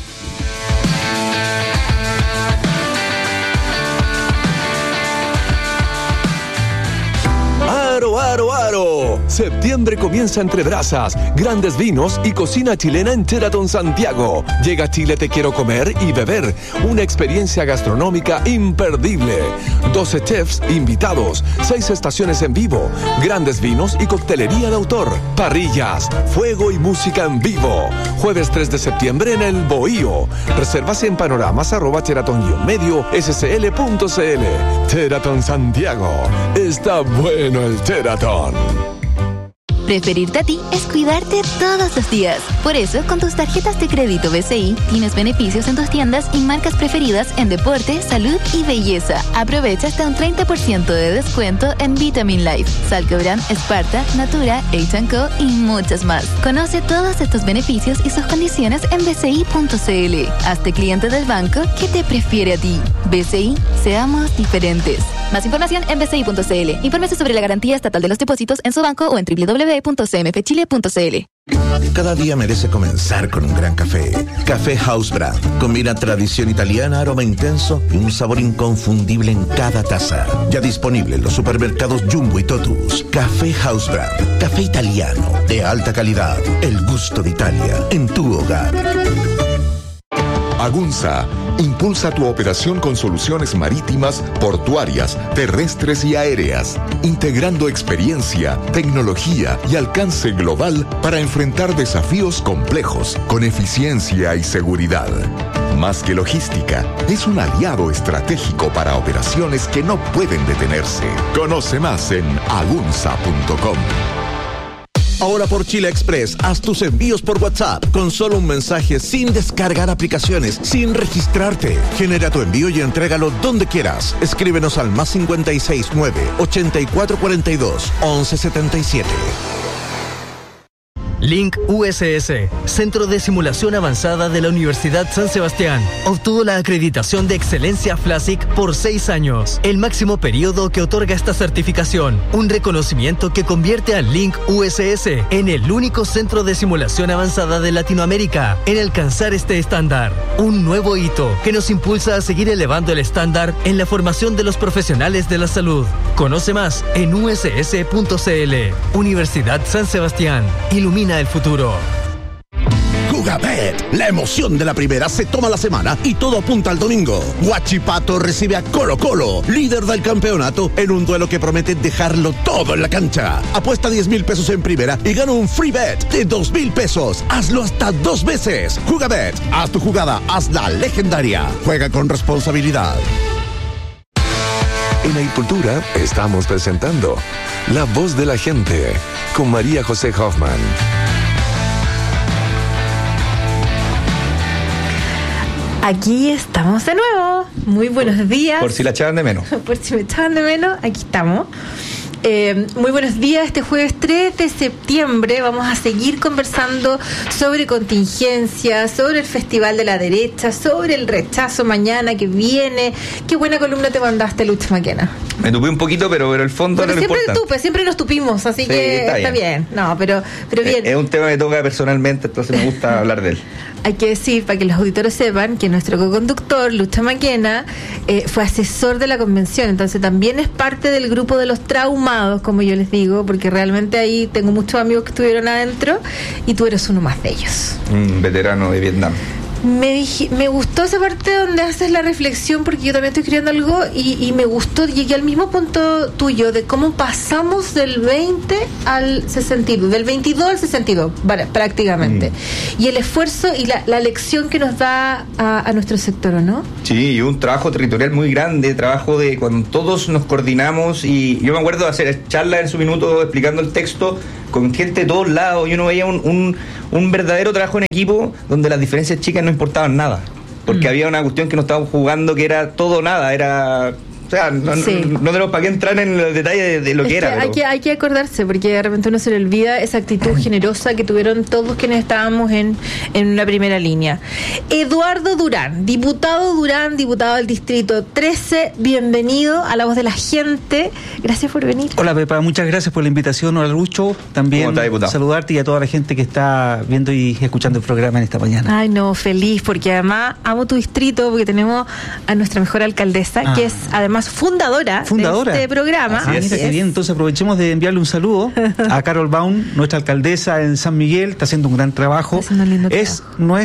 Speaker 3: ¡Aro! Septiembre comienza entre brasas, grandes vinos y cocina chilena en Sheraton Santiago. Llega a Chile Te Quiero Comer y Beber, una experiencia gastronómica imperdible. 12 chefs invitados, 6 estaciones en vivo, grandes vinos y coctelería de autor, parrillas, fuego y música en vivo. Jueves 3 de septiembre en el Bohío. Reservas en panoramas @sheraton-scl.cl. Sheraton Santiago. Está bueno el Sheraton.
Speaker 5: Preferirte a ti es cuidarte todos los días. Por eso, con tus tarjetas de crédito BCI, tienes beneficios en tus tiendas y marcas preferidas en deporte, salud y belleza. Aprovecha hasta un 30% de descuento en Vitamin Life, Salcobran, Esparta, Natura, H&Co y muchas más. Conoce todos estos beneficios y sus condiciones en bci.cl. Hazte cliente del banco que te prefiere a ti. BCI, seamos diferentes. Más información en bci.cl. Infórmese sobre la garantía estatal de los depósitos en su banco o en www.cmfchile.cl.
Speaker 8: Cada día merece comenzar con un gran café. Café House Brand. Combina tradición italiana, aroma intenso y un sabor inconfundible en cada taza. Ya disponible en los supermercados Jumbo y Totus. Café House Brand. Café italiano de alta calidad. El gusto de Italia en tu hogar.
Speaker 20: Agunza impulsa tu operación con soluciones marítimas, portuarias, terrestres y aéreas, integrando experiencia, tecnología y alcance global para enfrentar desafíos complejos con eficiencia y seguridad. Más que logística, es un aliado estratégico para operaciones que no pueden detenerse. Conoce más en agunza.com.
Speaker 8: Ahora por Chile Express, haz tus envíos por WhatsApp con solo un mensaje, sin descargar aplicaciones, sin registrarte. Genera tu envío y entrégalo donde quieras. Escríbenos al +569 8442 1177.
Speaker 22: Link USS, Centro de Simulación Avanzada de la Universidad San Sebastián, obtuvo la acreditación de excelencia FLASIC por 6 años, el máximo periodo que otorga esta certificación, un reconocimiento que convierte a Link USS en el único centro de simulación avanzada de Latinoamérica en alcanzar este estándar, un nuevo hito que nos impulsa a seguir elevando el estándar en la formación de los profesionales de la salud. Conoce más en uss.cl. Universidad San Sebastián, ilumina el futuro.
Speaker 8: Jugabet, la emoción de la primera se toma la semana y todo apunta al domingo. Huachipato recibe a Colo Colo, líder del campeonato, en un duelo que promete dejarlo todo en la cancha. Apuesta 10,000 pesos en primera y gana un free bet de 2,000 pesos. Hazlo hasta 2 veces. Jugabet, haz tu jugada, hazla legendaria. Juega con responsabilidad.
Speaker 3: En Agricultura estamos presentando La Voz de la Gente con María José Hoffman.
Speaker 2: Aquí estamos de nuevo. Muy buenos días.
Speaker 21: Por si la echaban de menos.
Speaker 2: Por si me echaban de menos, aquí estamos. Muy buenos días. Este jueves 3 de septiembre vamos a seguir conversando sobre contingencias, sobre el Festival de la Derecha, sobre el rechazo mañana que viene. Qué buena columna te mandaste, Lucho Maquena.
Speaker 21: Me tupé un poquito, pero el fondo no
Speaker 2: siempre
Speaker 21: importa.
Speaker 2: Siempre nos tupimos, así sí, que está bien. No, pero bien.
Speaker 21: Es un tema que me toca personalmente, entonces me gusta hablar de él.
Speaker 2: Hay que decir, para que los auditores sepan, que nuestro co-conductor, Lucho Maquena, fue asesor de la convención, entonces también es parte del grupo de los traumados, como yo les digo, porque realmente ahí tengo muchos amigos que estuvieron adentro y tú eres uno más de ellos.
Speaker 21: Un veterano de Vietnam.
Speaker 2: Me gustó esa parte donde haces la reflexión, porque yo también estoy escribiendo algo y me gustó, llegué al mismo punto tuyo de cómo pasamos del 20 al 62, del 22 al 62, prácticamente. Y el esfuerzo y la lección que nos da a nuestro sector, ¿o no?
Speaker 21: Sí, y un trabajo territorial muy grande, trabajo de cuando todos nos coordinamos, y yo me acuerdo de hacer charlas en su minuto explicando el texto con gente de todos lados, y uno veía un verdadero trabajo en equipo donde las diferencias chicas no importaban nada, porque había una cuestión que no estábamos jugando que era todo o nada, era... O sea, no tenemos para qué entrar en los detalles de lo que era.
Speaker 2: Hay que acordarse, porque de repente uno se le olvida esa actitud generosa que tuvieron todos quienes estábamos en la primera línea. Eduardo Durán, diputado del Distrito 13, bienvenido a La Voz de la Gente. Gracias por venir.
Speaker 4: Hola, Pepa, muchas gracias por la invitación. Hola, Lucho. También saludarte y a toda la gente que está viendo y escuchando el programa en esta mañana.
Speaker 2: Ay, no, feliz, porque además amo tu distrito, porque tenemos a nuestra mejor alcaldesa, que es además fundadora de este programa.
Speaker 4: Mira qué bien, entonces aprovechemos de enviarle un saludo a Carol Baum, nuestra alcaldesa en San Miguel, está haciendo un gran trabajo. Es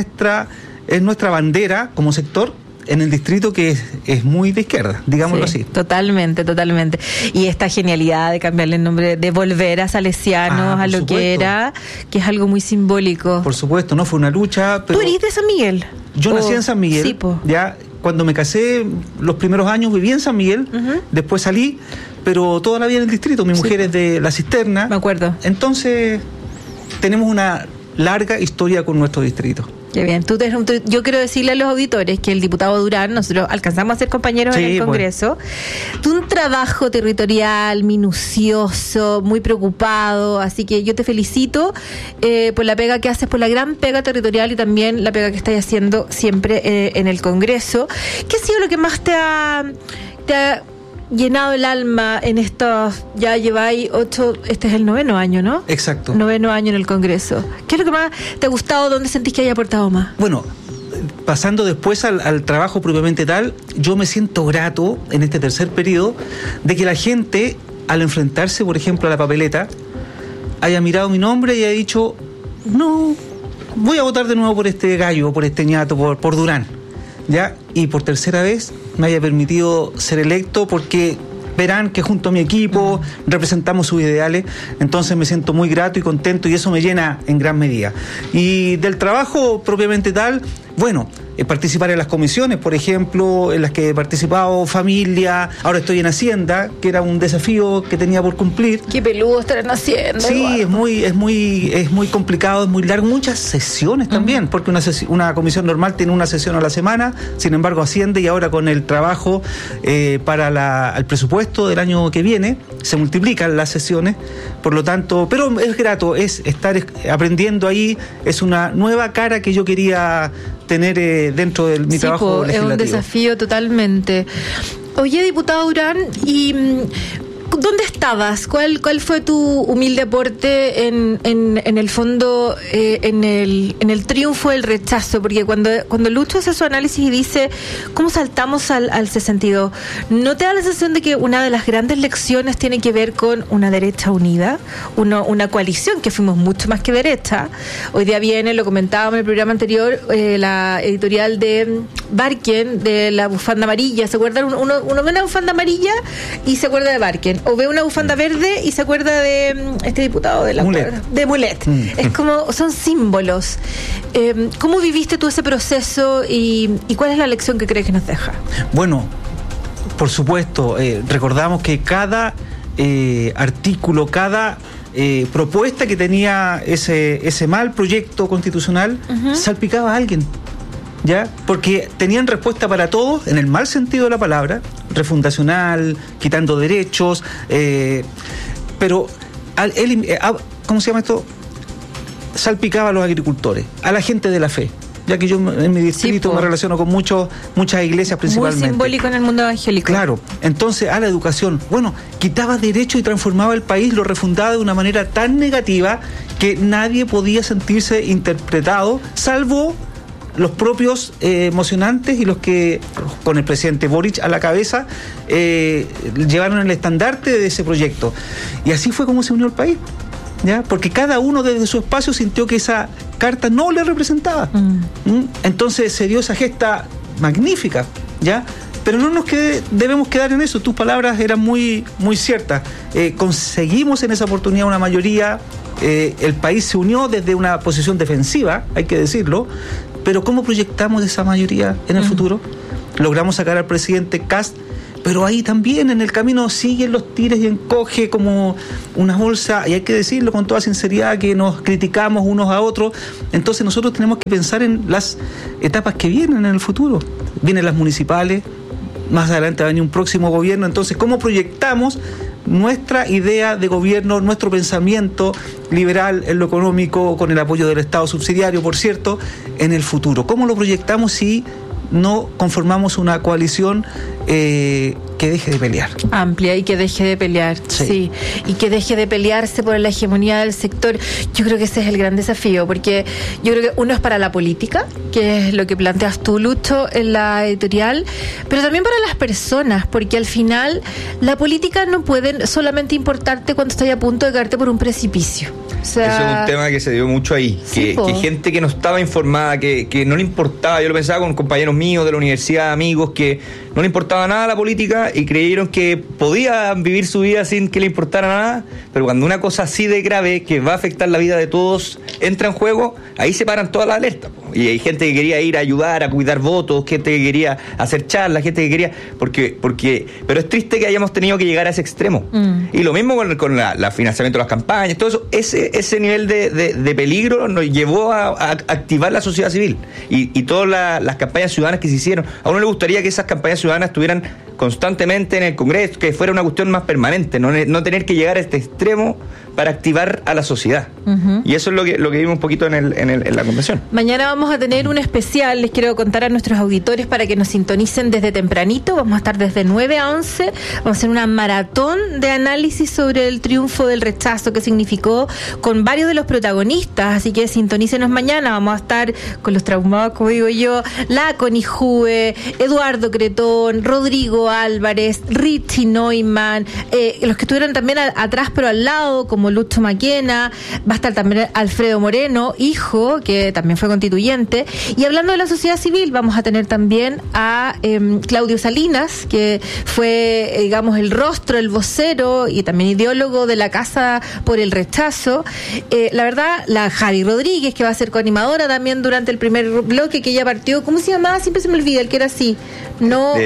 Speaker 4: nuestra bandera como sector en el distrito, que es muy de izquierda, digámoslo así.
Speaker 2: Totalmente. Y esta genialidad de cambiarle el nombre, de volver a Salesianos, a lo que era, que es algo muy simbólico.
Speaker 4: Por supuesto, no fue una lucha, pero...
Speaker 2: ¿Tú eres de San Miguel?
Speaker 4: Yo nací en San Miguel,
Speaker 2: sí,
Speaker 4: ya cuando me casé, los primeros años viví en San Miguel, después salí, pero toda la vida en el distrito. Mi mujer es de La Cisterna.
Speaker 2: Me acuerdo.
Speaker 4: Entonces, tenemos una larga historia con nuestro distrito.
Speaker 2: Qué bien. Yo quiero decirle a los auditores que el diputado Durán, nosotros alcanzamos a ser compañeros en el Congreso. Un trabajo territorial, minucioso, muy preocupado, así que yo te felicito por la pega que haces, por la gran pega territorial y también la pega que estás haciendo siempre en el Congreso. ¿Qué ha sido lo que más te ha llenado el alma en estos, ya lleváis 8, este es el 9º año, ¿no?
Speaker 4: Exacto.
Speaker 2: 9º año en el Congreso. ¿Qué es lo que más te ha gustado? ¿Dónde sentís que haya aportado más?
Speaker 4: Bueno, pasando después al trabajo propiamente tal, yo me siento grato en este tercer periodo de que la gente, al enfrentarse, por ejemplo, a la papeleta, haya mirado mi nombre y haya dicho, no, voy a votar de nuevo por este gallo, por este ñato, por Durán. ¿Ya? Y por tercera vez me haya permitido ser electo, porque verán que junto a mi equipo representamos sus ideales, entonces me siento muy grato y contento, y eso me llena en gran medida. Y del trabajo propiamente tal, bueno, participar en las comisiones, por ejemplo, en las que he participado, familia, ahora estoy en Hacienda, que era un desafío que tenía por cumplir.
Speaker 2: Qué peludo estar en Hacienda.
Speaker 4: Sí, es muy complicado, es muy largo, muchas sesiones también, porque una comisión normal tiene una sesión a la semana, sin embargo Hacienda, y ahora con el trabajo para el presupuesto del año que viene, se multiplican las sesiones, por lo tanto, pero es grato, es estar aprendiendo ahí, es una nueva cara que yo quería tener dentro de mi trabajo legislativo.
Speaker 2: Es un desafío totalmente. Oye, diputado Durán, ¿y dónde estabas? ¿Cuál fue tu humilde aporte en el fondo, en el triunfo del rechazo? Porque cuando Lucho hace su análisis y dice cómo saltamos al 62, ¿no te da la sensación de que una de las grandes lecciones tiene que ver con una derecha unida, una coalición, que fuimos mucho más que derecha? Hoy día viene, lo comentábamos en el programa anterior, la editorial de Barken, de la bufanda amarilla. ¿Se acuerdan? Uno ve una bufanda amarilla y se acuerda de Barken, o ve una bufanda verde y se acuerda de este diputado de Mulet. Es como, son símbolos. ¿Cómo viviste tú ese proceso y cuál es la lección que crees que nos deja?
Speaker 4: Bueno, por supuesto, recordamos que cada artículo, cada propuesta que tenía ese mal proyecto constitucional, salpicaba a alguien, ¿ya? Porque tenían respuesta para todos, en el mal sentido de la palabra, refundacional, quitando derechos, pero ¿cómo se llama esto? Salpicaba a los agricultores, a la gente de la fe. Ya que yo en mi distrito me relaciono con muchas iglesias principalmente.
Speaker 2: Muy simbólico en el mundo evangélico.
Speaker 4: Claro, entonces a la educación, quitaba derechos y transformaba el país, lo refundaba de una manera tan negativa que nadie podía sentirse interpretado, salvo los propios emocionantes y los que, con el presidente Boric a la cabeza, llevaron el estandarte de ese proyecto. Y así fue como se unió el país. ¿Ya? Porque cada uno desde su espacio sintió que esa carta no le representaba. Entonces se dio esa gesta magnífica, ¿ya? Pero no nos debemos quedar en eso. Tus palabras eran muy, muy ciertas. Conseguimos en esa oportunidad una mayoría. El país se unió desde una posición defensiva, hay que decirlo. Pero ¿cómo proyectamos esa mayoría en el futuro? Logramos sacar al presidente Kast, pero ahí también en el camino siguen los tires y encoge como una bolsa, y hay que decirlo con toda sinceridad, que nos criticamos unos a otros. Entonces nosotros tenemos que pensar en las etapas que vienen en el futuro. Vienen las municipales, más adelante va a venir un próximo gobierno. Entonces, ¿cómo proyectamos nuestra idea de gobierno, nuestro pensamiento liberal en lo económico, con el apoyo del Estado subsidiario, por cierto, en el futuro? ¿Cómo lo proyectamos si no conformamos una coalición que deje de pelear?
Speaker 2: Amplia, y que deje de pelear, sí. Y que deje de pelearse por la hegemonía del sector. Yo creo que ese es el gran desafío, porque yo creo que uno es para la política, que es lo que planteas tú, Lucho, en la editorial, pero también para las personas, porque al final la política no puede solamente importarte cuando estás a punto de caerte por un precipicio. O sea,
Speaker 21: eso es un tema que se dio mucho ahí, que gente que no estaba informada, que no le importaba. Yo lo pensaba con compañeros míos de la universidad, amigos, que no le importaba nada la política y creyeron que podían vivir su vida sin que le importara nada, pero cuando una cosa así de grave, que va a afectar la vida de todos, entra en juego, ahí se paran todas las alertas. Y hay gente que quería ir a ayudar, a cuidar votos, gente que quería hacer charlas, gente que quería... Pero es triste que hayamos tenido que llegar a ese extremo. Y lo mismo con la financiamiento de las campañas, todo eso, ese nivel de peligro nos llevó a activar la sociedad civil. Y todas las campañas ciudadanas que se hicieron. A uno le gustaría que esas campañas ciudadanas estuvieran constantemente en el Congreso, que fuera una cuestión más permanente, no tener que llegar a este extremo para activar a la sociedad. Y eso es lo que vimos un poquito en la convención.
Speaker 2: Mañana vamos a tener un especial, les quiero contar a nuestros auditores para que nos sintonicen desde tempranito. Vamos a estar desde 9 a 11, vamos a hacer una maratón de análisis sobre el triunfo del rechazo, que significó, con varios de los protagonistas, así que sintonícenos mañana. Vamos a estar con los traumados, como digo yo, la Connie Hue, Eduardo Cretón, Rodrigo Álvarez, Richie Neumann, los que estuvieron también atrás pero al lado, como Lucho Maquena. Va a estar también Alfredo Moreno, hijo, que también fue constituyente. Y hablando de la sociedad civil, vamos a tener también a Claudio Salinas, que fue, digamos, el rostro, el vocero y también ideólogo de la Casa por el Rechazo. La verdad, la Javi Rodríguez, que va a ser coanimadora también durante el primer bloque, que ella partió, ¿cómo se llamaba? Siempre se me olvida, el que era así. No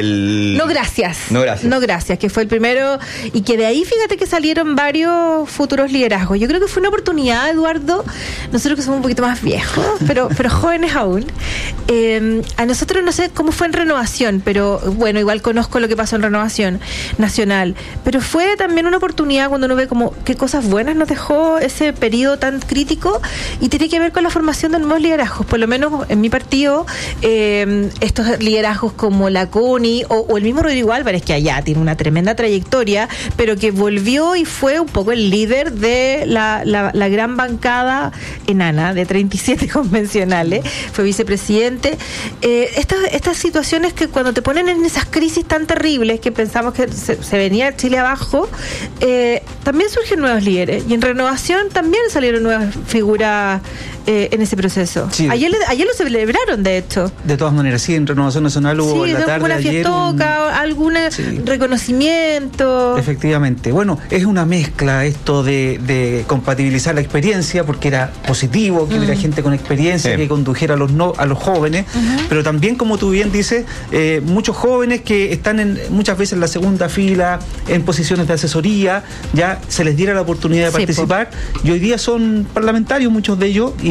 Speaker 2: gracias, que fue el primero, y que de ahí fíjate que salieron varios futuros liderazgos. Yo creo que fue una oportunidad, Eduardo, nosotros que somos un poquito más viejos, pero jóvenes aún, a nosotros no sé cómo fue en Renovación, pero bueno, igual conozco lo que pasó en Renovación Nacional, pero fue también una oportunidad cuando uno ve como qué cosas buenas nos dejó ese periodo tan crítico, y tiene que ver con la formación de nuevos liderazgos. Por lo menos en mi partido, estos liderazgos como la Connie o el mismo Rodrigo Álvarez, que allá tiene una tremenda trayectoria, pero que volvió y fue un poco el líder de la gran bancada enana de 37 convencionales, fue vicepresidente. Estas situaciones que cuando te ponen en esas crisis tan terribles que pensamos que se venía Chile abajo, también surgen nuevos líderes, y en Renovación también salieron nuevas figuras en ese proceso. Sí. Ayer lo celebraron, de hecho.
Speaker 4: De todas maneras, sí, en Renovación Nacional hubo en la tarde
Speaker 2: una
Speaker 4: ayer
Speaker 2: algún reconocimiento.
Speaker 4: Efectivamente. Bueno, es una mezcla esto de compatibilizar la experiencia, porque era positivo que hubiera gente con experiencia que condujera a los jóvenes, pero también, como tú bien dices, muchos jóvenes que están muchas veces en la segunda fila, en posiciones de asesoría, ya se les diera la oportunidad de participar, y hoy día son parlamentarios muchos de ellos, y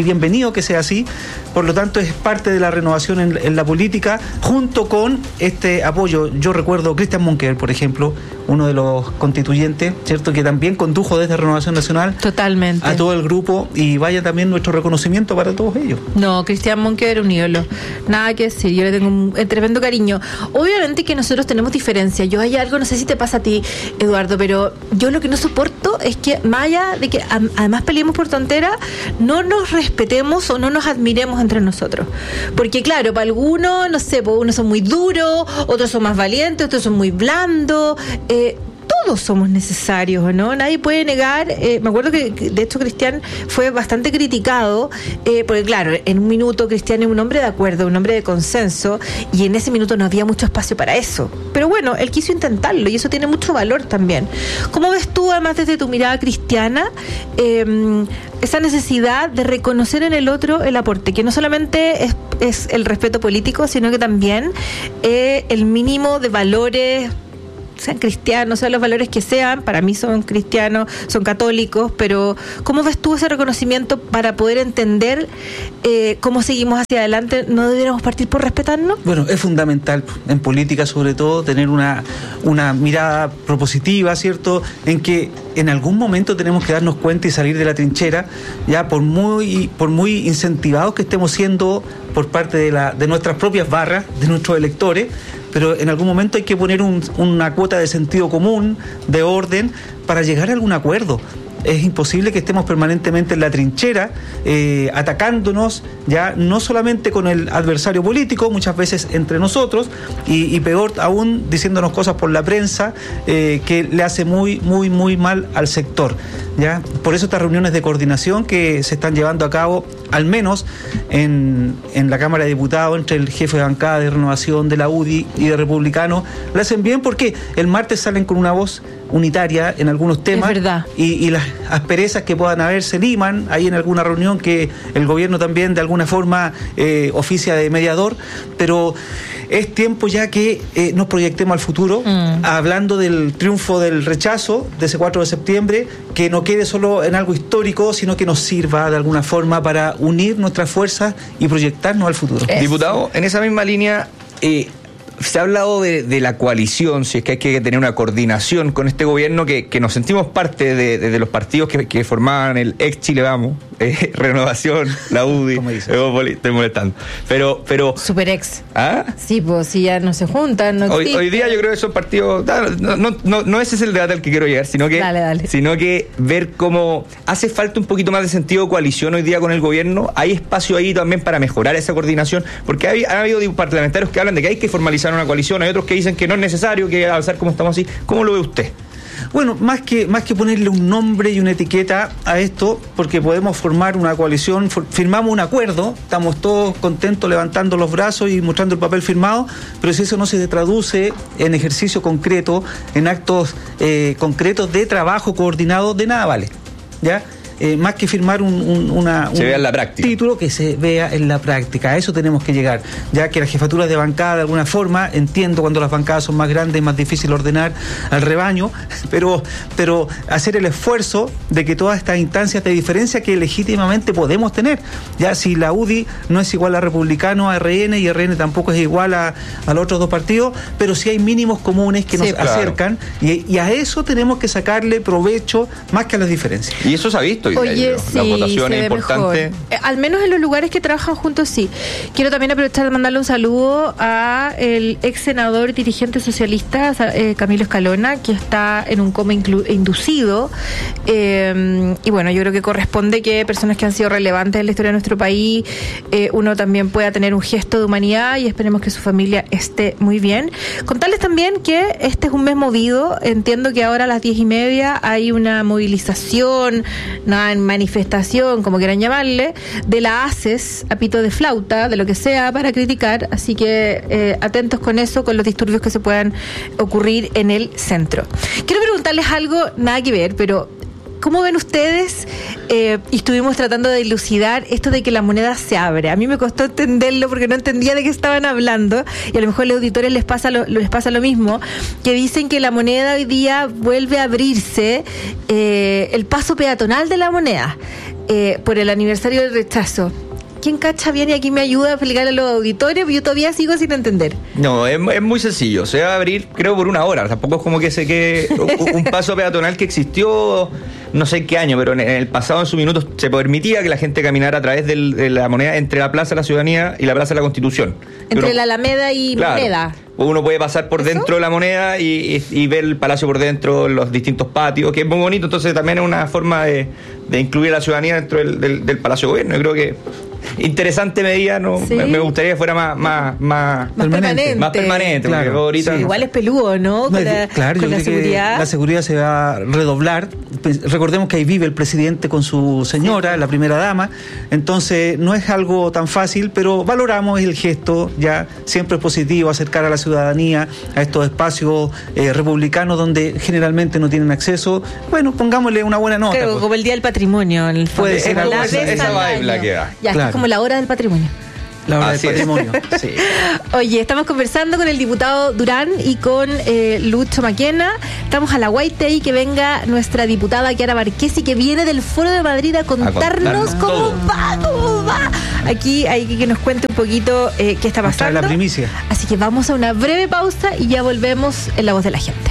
Speaker 4: bienvenido que sea así. Por lo tanto, es parte de la renovación en la política, junto con este apoyo. Yo recuerdo Cristian Monkeberg, por ejemplo, uno de los constituyentes, ¿cierto?, que también condujo desde Renovación Nacional
Speaker 2: totalmente
Speaker 4: a todo el grupo, y vaya también nuestro reconocimiento para todos ellos.
Speaker 2: No, Cristian Monkeberg era un ídolo, nada que decir, yo le tengo un tremendo cariño. Obviamente que nosotros tenemos diferencias. Yo hay algo, no sé si te pasa a ti, Eduardo, pero yo lo que no soporto es que, más allá de que además peleemos por tonteras, no nos respetemos o no nos admiremos entre nosotros. Porque claro, para algunos, no sé, pues unos son muy duros, otros son más valientes, otros son muy blandos. Todos somos necesarios, ¿no? Nadie puede negar. Me acuerdo que de hecho Cristian fue bastante criticado, porque claro, en un minuto Cristian es un hombre de acuerdo, un hombre de consenso, y en ese minuto no había mucho espacio para eso. Pero bueno, él quiso intentarlo y eso tiene mucho valor también. ¿Cómo ves tú, además desde tu mirada cristiana, esa necesidad de reconocer en el otro el aporte, que no solamente es el respeto político, sino que también el mínimo de valores, sean cristianos, sean los valores que sean, para mí son cristianos, son católicos, pero ¿cómo ves tú ese reconocimiento para poder entender cómo seguimos hacia adelante? ¿No deberíamos partir por respetarnos?
Speaker 4: Bueno, es fundamental en política, sobre todo, tener una mirada propositiva, ¿cierto?, en que en algún momento tenemos que darnos cuenta y salir de la trinchera, ya por muy incentivados que estemos siendo por parte de nuestras propias barras, de nuestros electores, pero en algún momento hay que poner una cuota de sentido común, de orden, para llegar a algún acuerdo. Es imposible que estemos permanentemente en la trinchera, atacándonos, ya no solamente con el adversario político, muchas veces entre nosotros, y peor aún diciéndonos cosas por la prensa que le hace muy mal al sector, ¿ya? Por eso estas reuniones de coordinación que se están llevando a cabo, al menos en la Cámara de Diputados, entre el jefe de bancada de Renovación, de la UDI y de Republicano, le hacen bien porque el martes salen con una voz unitaria en algunos temas,
Speaker 2: es verdad,
Speaker 4: y las asperezas que puedan haber se liman ahí en alguna reunión que el gobierno también de alguna forma oficia de mediador, pero es tiempo ya que nos proyectemos al futuro, hablando del triunfo del rechazo de ese 4 de septiembre, que no quede solo en algo histórico, sino que nos sirva de alguna forma para unir nuestras fuerzas y proyectarnos al futuro.
Speaker 21: Diputado, en esa misma línea, se ha hablado de la coalición, si es que hay que tener una coordinación con este gobierno que nos sentimos parte de los partidos que formaban el ex Chile Vamos, Renovación, la UDI, estoy molestando. Pero
Speaker 2: Super ex.
Speaker 21: ¿Ah?
Speaker 2: Sí, pues si ya no se juntan, no
Speaker 21: hoy día yo creo que esos partidos, no ese es el debate al que quiero llegar, sino que ver cómo hace falta un poquito más de sentido de coalición hoy día con el gobierno. Hay espacio ahí también para mejorar esa coordinación, porque ha habido parlamentarios que hablan de que hay que formalizar una coalición, hay otros que dicen que no es necesario, que avanzar como estamos así. ¿Cómo lo ve usted?
Speaker 4: Bueno, más que ponerle un nombre y una etiqueta a esto, porque podemos formar una coalición, firmamos un acuerdo, estamos todos contentos levantando los brazos y mostrando el papel firmado, pero si eso no se traduce en ejercicio concreto, en actos concretos de trabajo coordinado, de nada vale, ¿ya? Más que firmar un
Speaker 21: vea en la práctica.
Speaker 4: Título, que se vea en la práctica. A eso tenemos que llegar, ya que las jefaturas de bancada, de alguna forma, entiendo cuando las bancadas son más grandes, es más difícil ordenar al rebaño, pero hacer el esfuerzo de que todas estas instancias de diferencia que legítimamente podemos tener, ya si la UDI no es igual a Republicano, a RN, y RN tampoco es igual a los otros dos partidos, pero sí hay mínimos comunes que nos acercan, y a eso tenemos que sacarle provecho más que a las diferencias.
Speaker 21: Y eso se ha visto.
Speaker 2: Oye, sí,
Speaker 21: la votación es importante.
Speaker 2: Al menos en los lugares que trabajan juntos, sí. Quiero también aprovechar de mandarle un saludo a el ex senador dirigente socialista Camilo Escalona, que está en un coma inducido, y bueno, yo creo que corresponde que personas que han sido relevantes en la historia de nuestro país, uno también pueda tener un gesto de humanidad, y esperemos que su familia esté muy bien. Contarles también que este es un mes movido. Entiendo que ahora a las 10:30 hay una movilización, en manifestación, como quieran llamarle, de la ACES, a pito de flauta, de lo que sea, para criticar, así que atentos con eso, con los disturbios que se puedan ocurrir en el centro. Quiero preguntarles algo, nada que ver, pero ¿cómo ven ustedes? Y estuvimos tratando de dilucidar esto de que la moneda se abre. A mí me costó entenderlo porque no entendía de qué estaban hablando, y a lo mejor a los auditores les pasa lo mismo, que dicen que la moneda hoy día vuelve a abrirse, el paso peatonal de la moneda, por el aniversario del rechazo. ¿Quién cacha bien y aquí me ayuda a explicar a los auditores? Porque yo todavía sigo sin entender.
Speaker 21: No, es muy sencillo. Se va a abrir, creo, por 1 hora. Tampoco es como que se quede un paso peatonal que existió no sé en qué año, pero en el pasado, en su minuto, se permitía que la gente caminara a través de la moneda entre la Plaza de la Ciudadanía y la Plaza de la Constitución.
Speaker 2: Entre la Alameda y Moneda.
Speaker 21: Uno puede pasar por dentro de la moneda y ver el palacio por dentro, los distintos patios, que es muy bonito. Entonces también es una forma de incluir a la ciudadanía dentro del Palacio de Gobierno. Yo creo que interesante medida, ¿no?
Speaker 2: Sí.
Speaker 21: Me gustaría que fuera más
Speaker 2: permanente.
Speaker 21: Más permanente,
Speaker 4: Claro.
Speaker 21: porque ahorita
Speaker 2: Sí, igual es peludo, ¿no? Con la seguridad.
Speaker 4: La seguridad se va a redoblar. Recordemos que ahí vive el presidente con su señora, la primera dama. Entonces no es algo tan fácil, pero valoramos el gesto. Ya siempre es positivo acercar a la ciudadanía a estos espacios republicanos donde generalmente no tienen acceso. Bueno, pongámosle una buena nota.
Speaker 2: Claro, como el Día del Patrimonio, en el fondo.
Speaker 21: puede ser algo esa vibe la que da.
Speaker 2: Ya,
Speaker 21: Claro.
Speaker 2: es como la hora del patrimonio.
Speaker 4: La hora
Speaker 21: Así
Speaker 4: del patrimonio.
Speaker 21: Sí.
Speaker 2: Oye, estamos conversando con el diputado Durán y con Lucho Maquena. Estamos a la guaita y que venga nuestra diputada Kiara Marquesi, que viene del Foro de Madrid a contarnos cómo va. Aquí hay que nos cuente un poquito qué está pasando.
Speaker 4: La primicia.
Speaker 2: Así que vamos a una breve pausa y ya volvemos en La Voz de la Gente.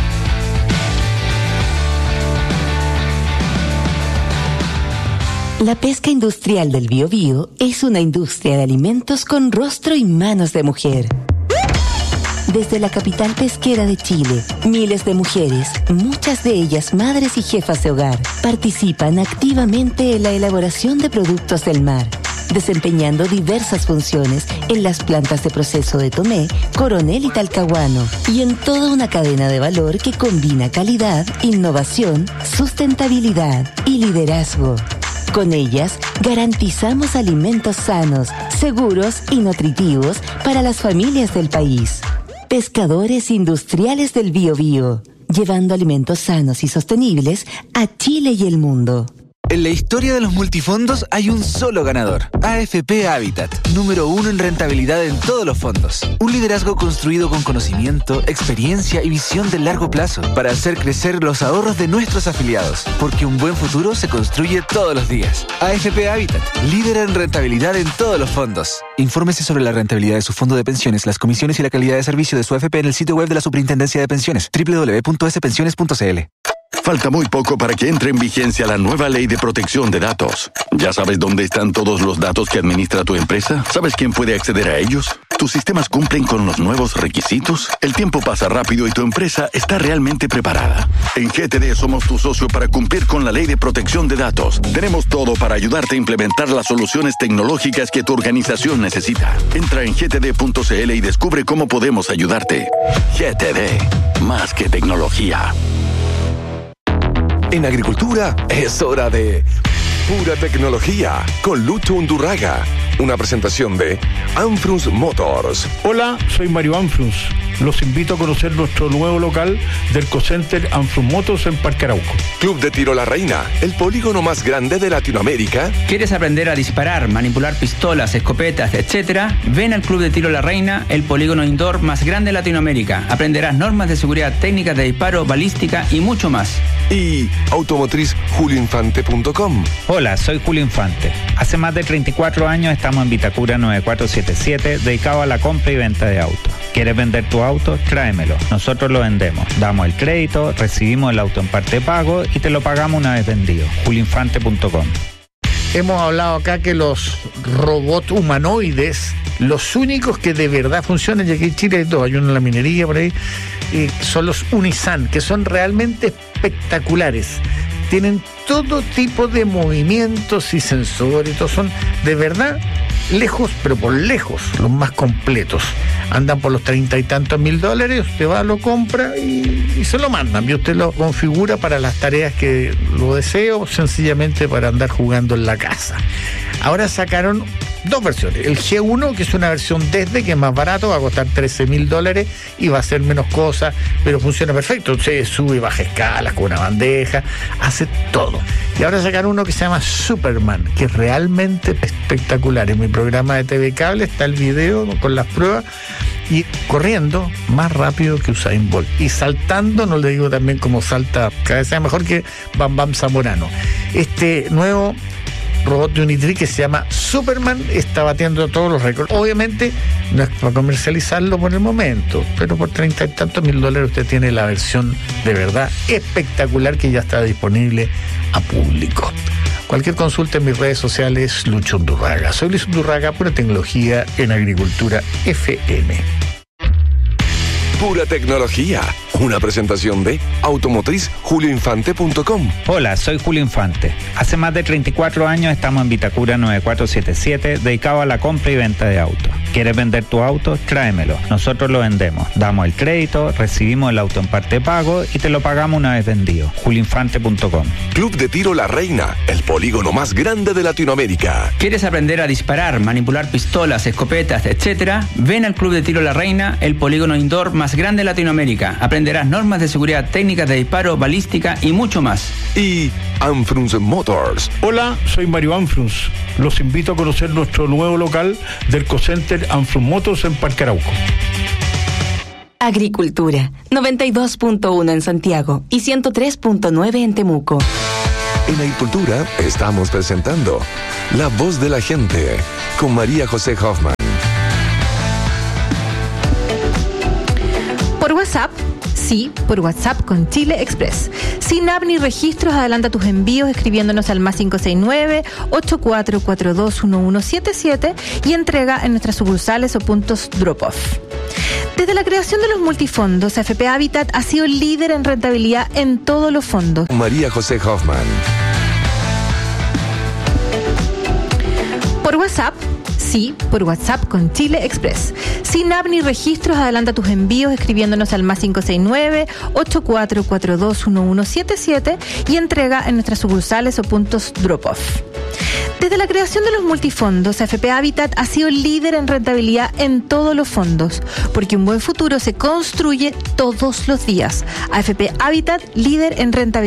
Speaker 12: La pesca industrial del Biobío es una industria de alimentos con rostro y manos de mujer. Desde la capital pesquera de Chile, miles de mujeres, muchas de ellas madres y jefas de hogar, participan activamente en la elaboración de productos del mar, desempeñando diversas funciones en las plantas de proceso de Tomé, Coronel y Talcahuano, y en toda una cadena de valor que combina calidad, innovación, sustentabilidad y liderazgo. Con ellas, garantizamos alimentos sanos, seguros y nutritivos para las familias del país. Pescadores Industriales del Biobío, llevando alimentos sanos y sostenibles a Chile y el mundo.
Speaker 7: En la historia de los multifondos hay un solo ganador, AFP Habitat, número 1 en rentabilidad en todos los fondos. Un liderazgo construido con conocimiento, experiencia y visión de largo plazo para hacer crecer los ahorros de nuestros afiliados, porque un buen futuro se construye todos los días. AFP Habitat, líder en rentabilidad en todos los fondos. Infórmese sobre la rentabilidad de su fondo de pensiones, las comisiones y la calidad de servicio de su AFP en el sitio web de la Superintendencia de Pensiones, www.spensiones.cl.
Speaker 9: Falta muy poco para que entre en vigencia la nueva Ley de Protección de Datos. ¿Ya sabes dónde están todos los datos que administra tu empresa? ¿Sabes quién puede acceder a ellos? ¿Tus sistemas cumplen con los nuevos requisitos? El tiempo pasa rápido y tu empresa está realmente preparada. En GTD somos tu socio para cumplir con la Ley de Protección de Datos. Tenemos todo para ayudarte a implementar las soluciones tecnológicas que tu organización necesita. Entra en gtd.cl y descubre cómo podemos ayudarte. GTD, más que tecnología.
Speaker 3: En agricultura es hora de pura tecnología con Lucho Undurraga. Una presentación de Anfrus Motors.
Speaker 23: Hola, soy Mario Anfrus. Los invito a conocer nuestro nuevo local del Co-Center Anfrus Motors en Parque Arauco.
Speaker 3: Club de Tiro La Reina, el polígono más grande de Latinoamérica.
Speaker 24: ¿Quieres aprender a disparar, manipular pistolas, escopetas, etcétera? Ven al Club de Tiro La Reina, el polígono indoor más grande de Latinoamérica. Aprenderás normas de seguridad, técnicas de disparo, balística y mucho más.
Speaker 3: Y automotriz.julioinfante.com.
Speaker 25: Hola, soy Julio Infante. Hace más de 34 años estamos en Vitacura 9477, dedicado a la compra y venta de autos. ¿Quieres vender tu auto? Tráemelo. Nosotros lo vendemos. Damos el crédito, recibimos el auto en parte de pago y te lo pagamos una vez vendido. julioinfante.com.
Speaker 23: Hemos hablado acá que los robots humanoides, los únicos que de verdad funcionan, y aquí en Chile hay dos, hay uno en la minería por ahí, son los Unisan, que son realmente espectaculares. Tienen todo tipo de movimientos y sensores, todos son de verdad lejos, pero por lejos, los más completos. Andan por los 30 y tantos mil dólares, usted va, lo compra y se lo mandan. Y usted lo configura para las tareas que lo desee o sencillamente para andar jugando en la casa. Ahora sacaron dos versiones. El G1, que es una versión desde, que es más barato, va a costar $13,000 y va a hacer menos cosas, pero funciona perfecto. Se sube y baja escalas con una bandeja, hace todo. Y ahora sacaron uno que se llama Superman, que es realmente espectacular. En mi programa de TV Cable está el video con las pruebas, y corriendo más rápido que Usain Bolt, y saltando, no le digo también como salta, cada vez sea mejor que Bam Bam Zamorano. Este nuevo robot de Unitree que se llama Superman está batiendo todos los récords. Obviamente no es para comercializarlo por el momento, pero por $30 y tantos mil usted tiene la versión de verdad espectacular que ya está disponible a público. Cualquier consulta en mis redes sociales, Lucho Undurraga. Soy Luis Undurraga, pura tecnología en agricultura FM.
Speaker 3: Pura tecnología. Una presentación de automotriz.julioinfante.com.
Speaker 25: Hola, soy Julio Infante. Hace más de 34 años estamos en Vitacura 9477, dedicado a la compra y venta de autos. ¿Quieres vender tu auto? Tráemelo. Nosotros lo vendemos. Damos el crédito, recibimos el auto en parte pago y te lo pagamos una vez vendido. julioinfante.com.
Speaker 3: Club de Tiro La Reina, el polígono más grande de Latinoamérica.
Speaker 24: ¿Quieres aprender a disparar, manipular pistolas, escopetas, etcétera? Ven al Club de Tiro La Reina, el polígono indoor más grande de Latinoamérica. Aprenderás normas de seguridad, técnicas de disparo, balística y mucho más.
Speaker 3: Y Anfrunz Motors.
Speaker 1: Hola, soy Mario Anfrunz. Los invito a conocer nuestro nuevo local del Ecocenter Anfrunz Motors en Parque Arauco.
Speaker 12: Agricultura, 92.1 en Santiago y 103.9 en Temuco.
Speaker 3: En Agricultura estamos presentando La Voz de la Gente con María José Hoffman.
Speaker 2: Por WhatsApp, sí, por WhatsApp con Chile Express. Sin app ni registros, adelanta tus envíos escribiéndonos al más 569-8442-1177 y entrega en nuestras sucursales o puntos drop-off. Desde la creación de los multifondos, AFP Habitat ha sido líder en rentabilidad en todos los fondos.
Speaker 3: María José Hoffman.
Speaker 2: Por WhatsApp, sí, por WhatsApp con Chile Express. Sin app ni registros, adelanta tus envíos escribiéndonos al más 569-8442-1177 y entrega en nuestras sucursales o puntos drop-off. Desde la creación de los multifondos, AFP Habitat ha sido líder en rentabilidad en todos los fondos, porque un buen futuro se construye todos los días. AFP Habitat, líder en rentabilidad.